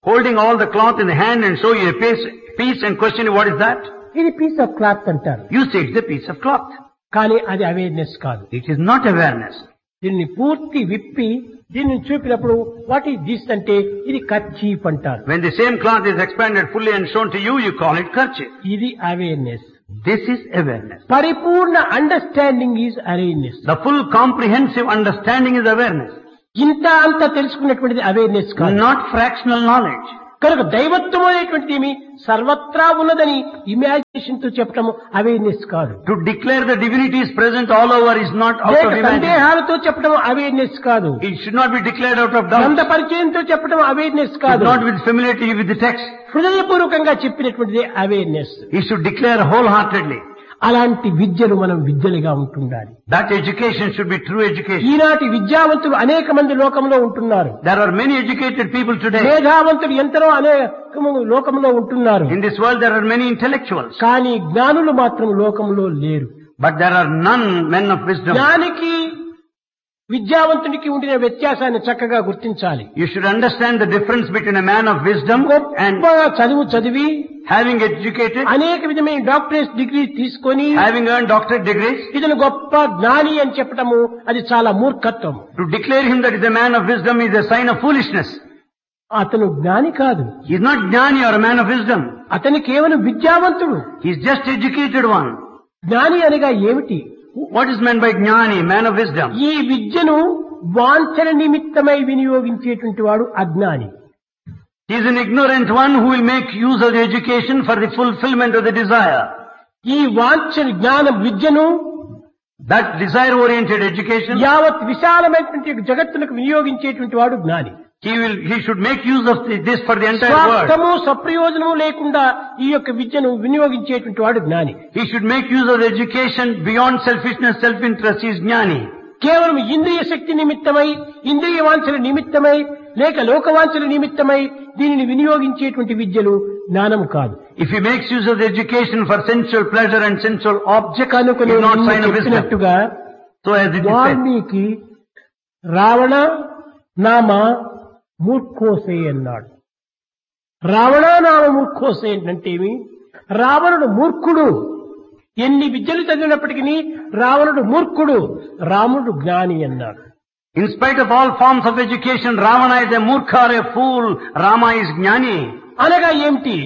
Speaker 2: holding all the cloth in the hand and show you a piece and question you, what is that?
Speaker 1: ఇది పీస్ ఆఫ్ క్లాత్ అంటారు.
Speaker 2: You say it's a piece of cloth.
Speaker 1: కానీ అది అవేర్నెస్ కాదు.
Speaker 2: It is not awareness.
Speaker 1: దీన్ని పూర్తి విప్పి దీన్ని చూపినప్పుడు what is this అంటే ఇది కర్చీఫ్ అంటారు.
Speaker 2: When the same cloth is expanded fully and shown to you, you call it kerchief.
Speaker 1: ఇది అవేర్నెస్.
Speaker 2: This is awareness.
Speaker 1: పరిపూర్ణ understanding is awareness.
Speaker 2: The full comprehensive understanding is awareness.
Speaker 1: ఇంత అంత తెలుసుకున్నటువంటిది awareness కాదు.
Speaker 2: Not fractional knowledge.
Speaker 1: కనుక దైవత్వం అనేటువంటిది ఏమి సర్వత్రా ఉన్నదని ఇమాజినేషన్ తో చెప్పడం అవేర్నెస్ కాదు.
Speaker 2: To declare the divinity is present all over is not out of imagination.
Speaker 1: సందేహాలతో చెప్పడం అవేర్నెస్ కాదు.
Speaker 2: It should not be declared out of doubt.
Speaker 1: గ్రంథ పరిచయంతో చెప్పడం అవేర్నెస్ కాదు.
Speaker 2: Not with familiarity with the text.
Speaker 1: హృదయపూర్వకంగా చెప్పినటువంటిది awareness.
Speaker 2: He should declare wholeheartedly.
Speaker 1: అలాంటి విద్యలు మనం విద్యలుగా ఉంటుండాలి.
Speaker 2: That education should be true education.
Speaker 1: ఈనాటి విద్యావంతులు అనేక మంది లోకంలో ఉంటున్నారు.
Speaker 2: There are many educated people today.
Speaker 1: మేధావంతులు ఎంతరో అనేక లోకంలో ఉంటున్నారు.
Speaker 2: In this world there are many intellectuals.
Speaker 1: కానీ జ్ఞానులు మాత్రం లోకంలో లేరు.
Speaker 2: But there are none men of wisdom.
Speaker 1: జ్ఞానికి విద్యావంతునికి ఉండిన వ్యత్యాసాన్ని చక్కగా గుర్తించాలి.
Speaker 2: You should understand the difference between a man of wisdom and
Speaker 1: చదివి
Speaker 2: having educated,
Speaker 1: అనేక విధమైన డాక్టరేట్ డిగ్రీ తీసుకొని
Speaker 2: having earned doctorate degrees.
Speaker 1: ఇతను గొప్ప జ్ఞాని అని చెప్పటము అది చాలా మూర్ఖత్వం.
Speaker 2: To declare him that is a man of wisdom is a sign of foolishness.
Speaker 1: అతను జ్ఞాని కాదు.
Speaker 2: He is not జ్ఞాని or a man of wisdom.
Speaker 1: అతని కేవలం విద్యావంతుడు.
Speaker 2: He is just educated one.
Speaker 1: జ్ఞాని అనగా ఏమిటి?
Speaker 2: What is meant by జ్ఞాని, man of wisdom?
Speaker 1: ఈ విద్యను వాంఛన నిమిత్తమై వినియోగించేటువంటి వాడు అజ్ఞాని.
Speaker 2: He is an ignorant one who will make use of the education for the fulfillment of the desire.
Speaker 1: ఈ వాంఛన జ్ఞాన విద్యను
Speaker 2: That desire oriented education,
Speaker 1: యావత్ విశాలమైనటువంటి జగత్తులకు వినియోగించేటువంటి వాడు జ్ఞాని.
Speaker 2: he should make use of this for the entire world.
Speaker 1: స్వార్థము సప్రయోజనము లేకుండా ఈ యొక్క విద్యను వినియోగించేటువంటి వాడు జ్ఞాని.
Speaker 2: He should make use of the education beyond selfishness, self-interest. He is జ్ఞాని.
Speaker 1: కేవలం ఇంద్రియ శక్తి నిమిత్తమై, ఇంద్రియ వాంఛల నిమిత్తమై, లేక లోకవాంఛల నిమిత్తమై దీనిని వినియోగించేటువంటి విద్యలు జ్ఞానము కాదు.
Speaker 2: If he makes use of the education for sensual pleasure and sensual object,
Speaker 1: కనుక
Speaker 2: is not sign of wisdom.
Speaker 1: చెప్పినట్టుగా
Speaker 2: So as it is said,
Speaker 1: Valmiki Ravana నామ మూర్ఖోసే అన్నాడు. రావణ నామ మూర్ఖోసే అంటే ఏమి? రావణుడు మూర్ఖుడు. ఎన్ని విద్యలు చదివినప్పటికీ రావణుడు మూర్ఖుడు, రాముడు జ్ఞాని అన్నాడు.
Speaker 2: in spite of all forms of education, Ravana is a murkha or a fool, Rama is జ్ఞాని.
Speaker 1: అనగా ఏమిటి?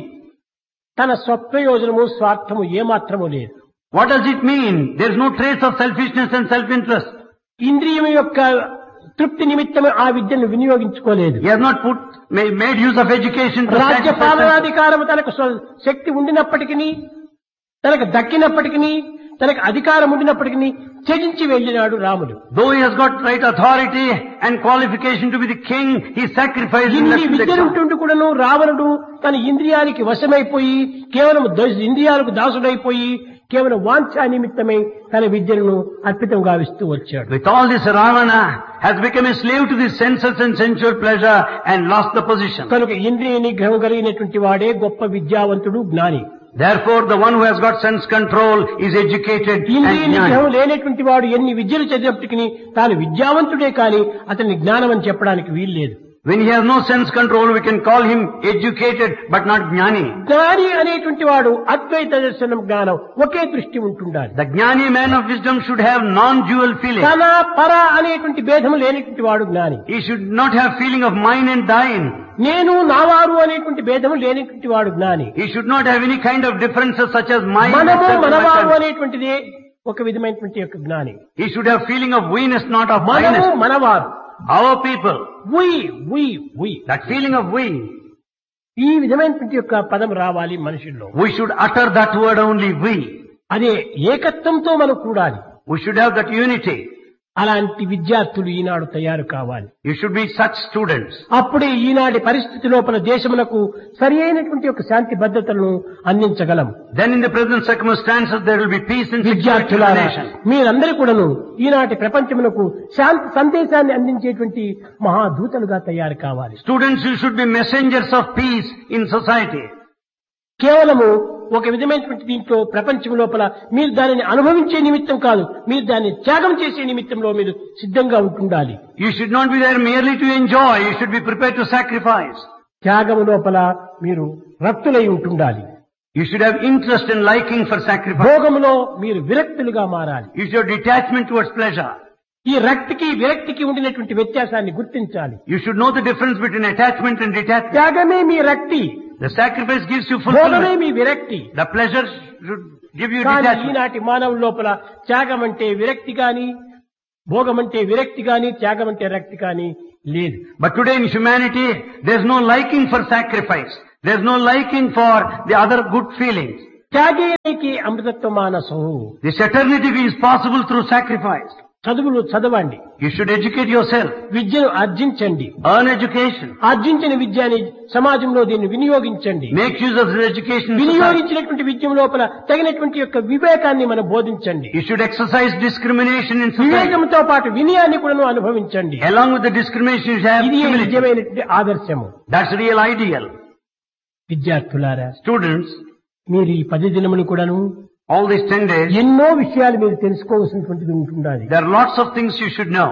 Speaker 1: తన స్వప్రయోజనము స్వార్థము ఏమాత్రము లేదు.
Speaker 2: What does it mean? There is no trace of selfishness and self-interest.
Speaker 1: ఇంద్రియం యొక్క తృప్తి నిమిత్తమే ఆ విద్యను వినియోగించుకోలేదు.
Speaker 2: He has not made use of education to
Speaker 1: రాజ్య
Speaker 2: satisfy
Speaker 1: పాలనాధికారము తనకు శక్తి ఉండినప్పటికీ, తనకు దక్కినప్పటికీ, తనకు అధికారం ఉండినప్పటికీ త్యజించి వెళ్ళినాడు రాముడు.
Speaker 2: Though he has got right authority and qualification to be the king, he sacrificed in
Speaker 1: ఇన్ని విద్యలు ఉంటుండి కూడాను రావణుడు తన ఇంద్రియానికి వశమైపోయి, కేవలం ఇంద్రియాలకు దాసుడైపోయి, కేవలం వాంఛా నిమిత్తమై తన విద్యను అర్పితం గావిస్తూ వచ్చాడు.
Speaker 2: With all this, Ravana has become a slave to the senses and sensual pleasure and lost the position.
Speaker 1: కనుక ఇంద్రియ నిగ్రహం కలిగినటువంటి వాడే గొప్ప విద్యావంతుడు, జ్ఞాని.
Speaker 2: Therefore, the one who has got sense control is educated and
Speaker 1: ఇంద్రియ నిగ్రహం
Speaker 2: జ్ఞాని.
Speaker 1: లేనటువంటి వాడు ఎన్ని విద్యలు చదివినప్పటికీ తాను విద్యావంతుడే కానీ అతన్ని జ్ఞానం అని చెప్పడానికి వీల్లేదు.
Speaker 2: When he has no sense control, we can call him educated but not జ్ఞాని.
Speaker 1: జ్ఞాని అనేటువంటి వాడు అద్వైత దర్శనం జ్ఞానం ఒకే దృష్టి ఉంటుండాలి.
Speaker 2: The జ్ఞాని, man of wisdom, should have non-dual feeling.
Speaker 1: తన పర అనేటువంటి భేదం లేనటువంటి వాడు జ్ఞాని.
Speaker 2: He should not have feeling of mine and thine.
Speaker 1: నేను నావారు అనేటువంటి భేదం లేనటువంటి వాడు జ్ఞాని.
Speaker 2: He should not have any kind of differences such as mine and
Speaker 1: మనము
Speaker 2: self.
Speaker 1: మనవారు అనేటువంటిదే ఒక విధమైనటువంటి యొక్క జ్ఞాని.
Speaker 2: He should have feeling of we-ness, not of
Speaker 1: మనము
Speaker 2: I-ness.
Speaker 1: మనవారు,
Speaker 2: Our people,
Speaker 1: we
Speaker 2: that feeling of we,
Speaker 1: ఈ విధమైనటువంటి యొక్క పదం రావాలి మనుషుల్లో.
Speaker 2: we should utter that word only, we.
Speaker 1: అదే ఏకత్వంతో మనం కూడాలి.
Speaker 2: We should have that unity.
Speaker 1: అలాంటి విద్యార్థులు ఈనాడు తయారు కావాలి.
Speaker 2: You should be such students.
Speaker 1: అప్పుడే ఈనాటి పరిస్థితి లోపల దేశమునకు సరి అయినటువంటి ఒక శాంతి భద్రతలను అందించగలం.
Speaker 2: Then in the present circumstances there will be peace and security in the
Speaker 1: విద్యార్థులారా,
Speaker 2: nation.
Speaker 1: మీరందరూ కూడాను ఈనాటి ప్రపంచమునకు శాంతి సందేశాన్ని అందించేటువంటి మహాదూతలుగా తయారు కావాలి.
Speaker 2: Students, you should be messengers of peace in society.
Speaker 1: కేవలము ఒక విధమైనటువంటి దీంట్లో ప్రపంచం లోపల మీరు దానిని అనుభవించే నిమిత్తం కాదు, మీరు దాన్ని త్యాగం చేసే నిమిత్తంలో మీరు సిద్ధంగా ఉంటుండాలి.
Speaker 2: You should not be there merely to enjoy. You should be prepared to sacrifice.
Speaker 1: త్యాగము లోపల మీరు రక్తులై ఉంటుండాలి.
Speaker 2: You should have interest and liking for sacrifice.
Speaker 1: భోగములో మీరు విరక్తులుగా మారాలి.
Speaker 2: You should have detachment towards pleasure.
Speaker 1: ఈ రక్తికి విరక్తికి ఉండినటువంటి వ్యత్యాసాన్ని గుర్తించాలి.
Speaker 2: You should know the difference between attachment and detachment.
Speaker 1: త్యాగమే మీ రక్తి,
Speaker 2: The sacrifice gives you
Speaker 1: భోగమే
Speaker 2: fulfillment.
Speaker 1: మీ విరక్తి.
Speaker 2: The pleasure should give you
Speaker 1: కానీ
Speaker 2: detachment.
Speaker 1: ఈనాటి మానవుల లోపల త్యాగం అంటే విరక్తి గాని, భోగం అంటే విరక్తి గాని, త్యాగం అంటే రక్తి గాని లేదు.
Speaker 2: But today in humanity, there's no liking for sacrifice. There's no liking for the other good feelings.
Speaker 1: త్యాగేనికి అమృతత్వ మానసో.
Speaker 2: This eternity is possible through sacrifice.
Speaker 1: చదువులు చదవండి,
Speaker 2: You should educate yourself.
Speaker 1: విద్యను ఆర్జించండి.
Speaker 2: Earn education.
Speaker 1: ఆర్జించిన విద్యని సమాజంలో దీన్ని వినియోగించండి.
Speaker 2: Make use of the education. in society.
Speaker 1: వినియోగించినటువంటి విద్య లోపల తగినటువంటి యొక్క వివేకాన్ని మనం బోధించండి.
Speaker 2: You should exercise discrimination in society.
Speaker 1: వివేకంతో పాటు వినయాన్ని కూడా అనుభవించండి.
Speaker 2: Along with the discrimination, you should have
Speaker 1: ఇది
Speaker 2: humility.
Speaker 1: నిజమైనటువంటి ఆదర్శము.
Speaker 2: That's the real ideal.
Speaker 1: విద్యార్థులారా,
Speaker 2: Students,
Speaker 1: మీరు ఈ 10 దినములు కూడాను
Speaker 2: all these 10 days,
Speaker 1: ఎన్నో విషయాలు మీరు తెలుసుకోవాల్సినటువంటిది ఉంటుండాలి.
Speaker 2: there are lots of things you should know.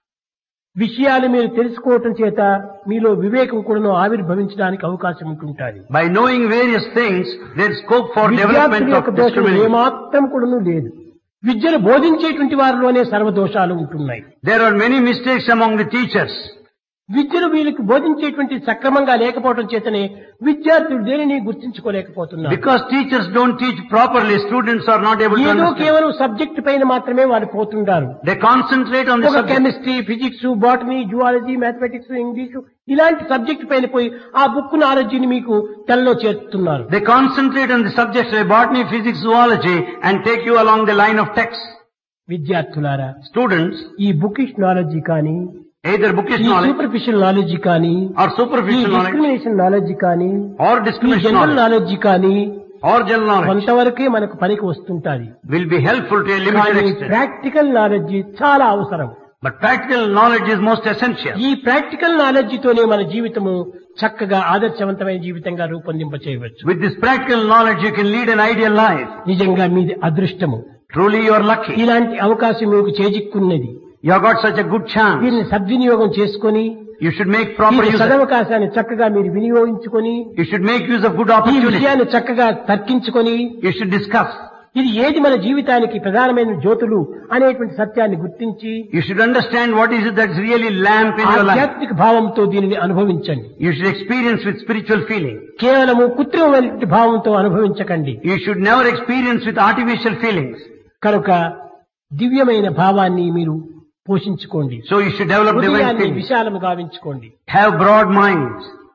Speaker 1: విషయాలు మీరు తెలుసుకోవటం చేత మీలో వివేకం కూడాను ఆవిర్భవించడానికి అవకాశం ఉంటుంటుంది.
Speaker 2: By knowing various things, there is scope for development
Speaker 1: విద్యార్థుల
Speaker 2: of
Speaker 1: యొక్క దోషం
Speaker 2: discrimination.
Speaker 1: ఏమాత్రం కూడాను లేదు. విద్యను బోధించేటువంటి వారిలోనే సర్వదోషాలు ఉంటున్నాయి.
Speaker 2: There are many mistakes among the teachers.
Speaker 1: విద్యను వీళ్ళకి బోధించేటువంటి సక్రమంగా లేకపోవడం చేతనే విద్యార్థులు దేనిని గుర్తించుకోలేకపోతున్నారు.
Speaker 2: Because teachers don't teach properly, students are not able to
Speaker 1: ఏదో
Speaker 2: understand.
Speaker 1: కేవలం సబ్జెక్ట్ పైన మాత్రమే వాళ్ళు పోతుంటారు.
Speaker 2: They concentrate on the
Speaker 1: ఒక
Speaker 2: subject.
Speaker 1: Chemistry, physics, botany, zoology, mathematics, English ఇలాంటి సబ్జెక్ట్ పైన పోయి ఆ బుక్ నాలెడ్జిని మీకు తెల్లో చేస్తున్నారు.
Speaker 2: They concentrate on the subjects like botany, physics, zoology and take you along the line of text.
Speaker 1: విద్యార్థులారా,
Speaker 2: Students,
Speaker 1: ఈ bookish knowledge కానీ,
Speaker 2: either bookish
Speaker 1: ఈ
Speaker 2: knowledge
Speaker 1: సూపర్ఫిషియల్ నాలెడ్జి కానీ,
Speaker 2: or
Speaker 1: ఈ
Speaker 2: superficial knowledge
Speaker 1: డిస్క్రిమినేషన్ నాలెడ్జి కానీ,
Speaker 2: or
Speaker 1: ఈ
Speaker 2: discrimination
Speaker 1: general
Speaker 2: knowledge
Speaker 1: knowledge కానీ
Speaker 2: or general knowledge
Speaker 1: కొంతవరకే మనకు పనికి వస్తుంటాది.
Speaker 2: will be helpful to a limited
Speaker 1: కానీ
Speaker 2: extent.
Speaker 1: ప్రాక్టికల్ నాలెడ్జి చాలా అవసరం.
Speaker 2: But practical knowledge is most essential.
Speaker 1: ఈ ప్రాక్టికల్ నాలెడ్జితోనే మన జీవితము చక్కగా ఆదర్శవంతమైన జీవితంగా రూపొందింప చేయవచ్చు.
Speaker 2: With this practical knowledge you can lead an ideal life.
Speaker 1: నిజంగా మీది అదృష్టము.
Speaker 2: Truly you are lucky.
Speaker 1: ఇలాంటి అవకాశం మీకు చేజిక్కున్నది.
Speaker 2: You have got such a good chance.
Speaker 1: దీన్ని సద్వినియోగం చేసుకొని
Speaker 2: You should make proper
Speaker 1: ఈ
Speaker 2: use of it.
Speaker 1: సదవకాశాన్ని చక్కగా మీరు వినియోగించుకొని
Speaker 2: You should make use of good
Speaker 1: ఈ
Speaker 2: opportunity.
Speaker 1: విషయాన్ని చక్కగా తర్కించుకొని
Speaker 2: You should discuss.
Speaker 1: ఇది ఏది మన జీవితానికి ప్రధానమైన జ్యోతులు అనేటువంటి సత్యాన్ని గుర్తించి
Speaker 2: You should understand what is it that's really lamp in your life.
Speaker 1: ఆధ్యాత్మిక భావంతో దీనిని అనుభవించండి.
Speaker 2: You should experience with spiritual feeling.
Speaker 1: కేవలము కృత్రిమమైన భావంతో అనుభవించకండి.
Speaker 2: You should never experience with artificial feelings.
Speaker 1: కనుక దివ్యమైన భావాన్ని మీరు పోషించుకోండి.
Speaker 2: So you should develop divine
Speaker 1: హృదయాన్ని
Speaker 2: feelings.
Speaker 1: విశాలము గావించుకోండి.
Speaker 2: Have broad minds.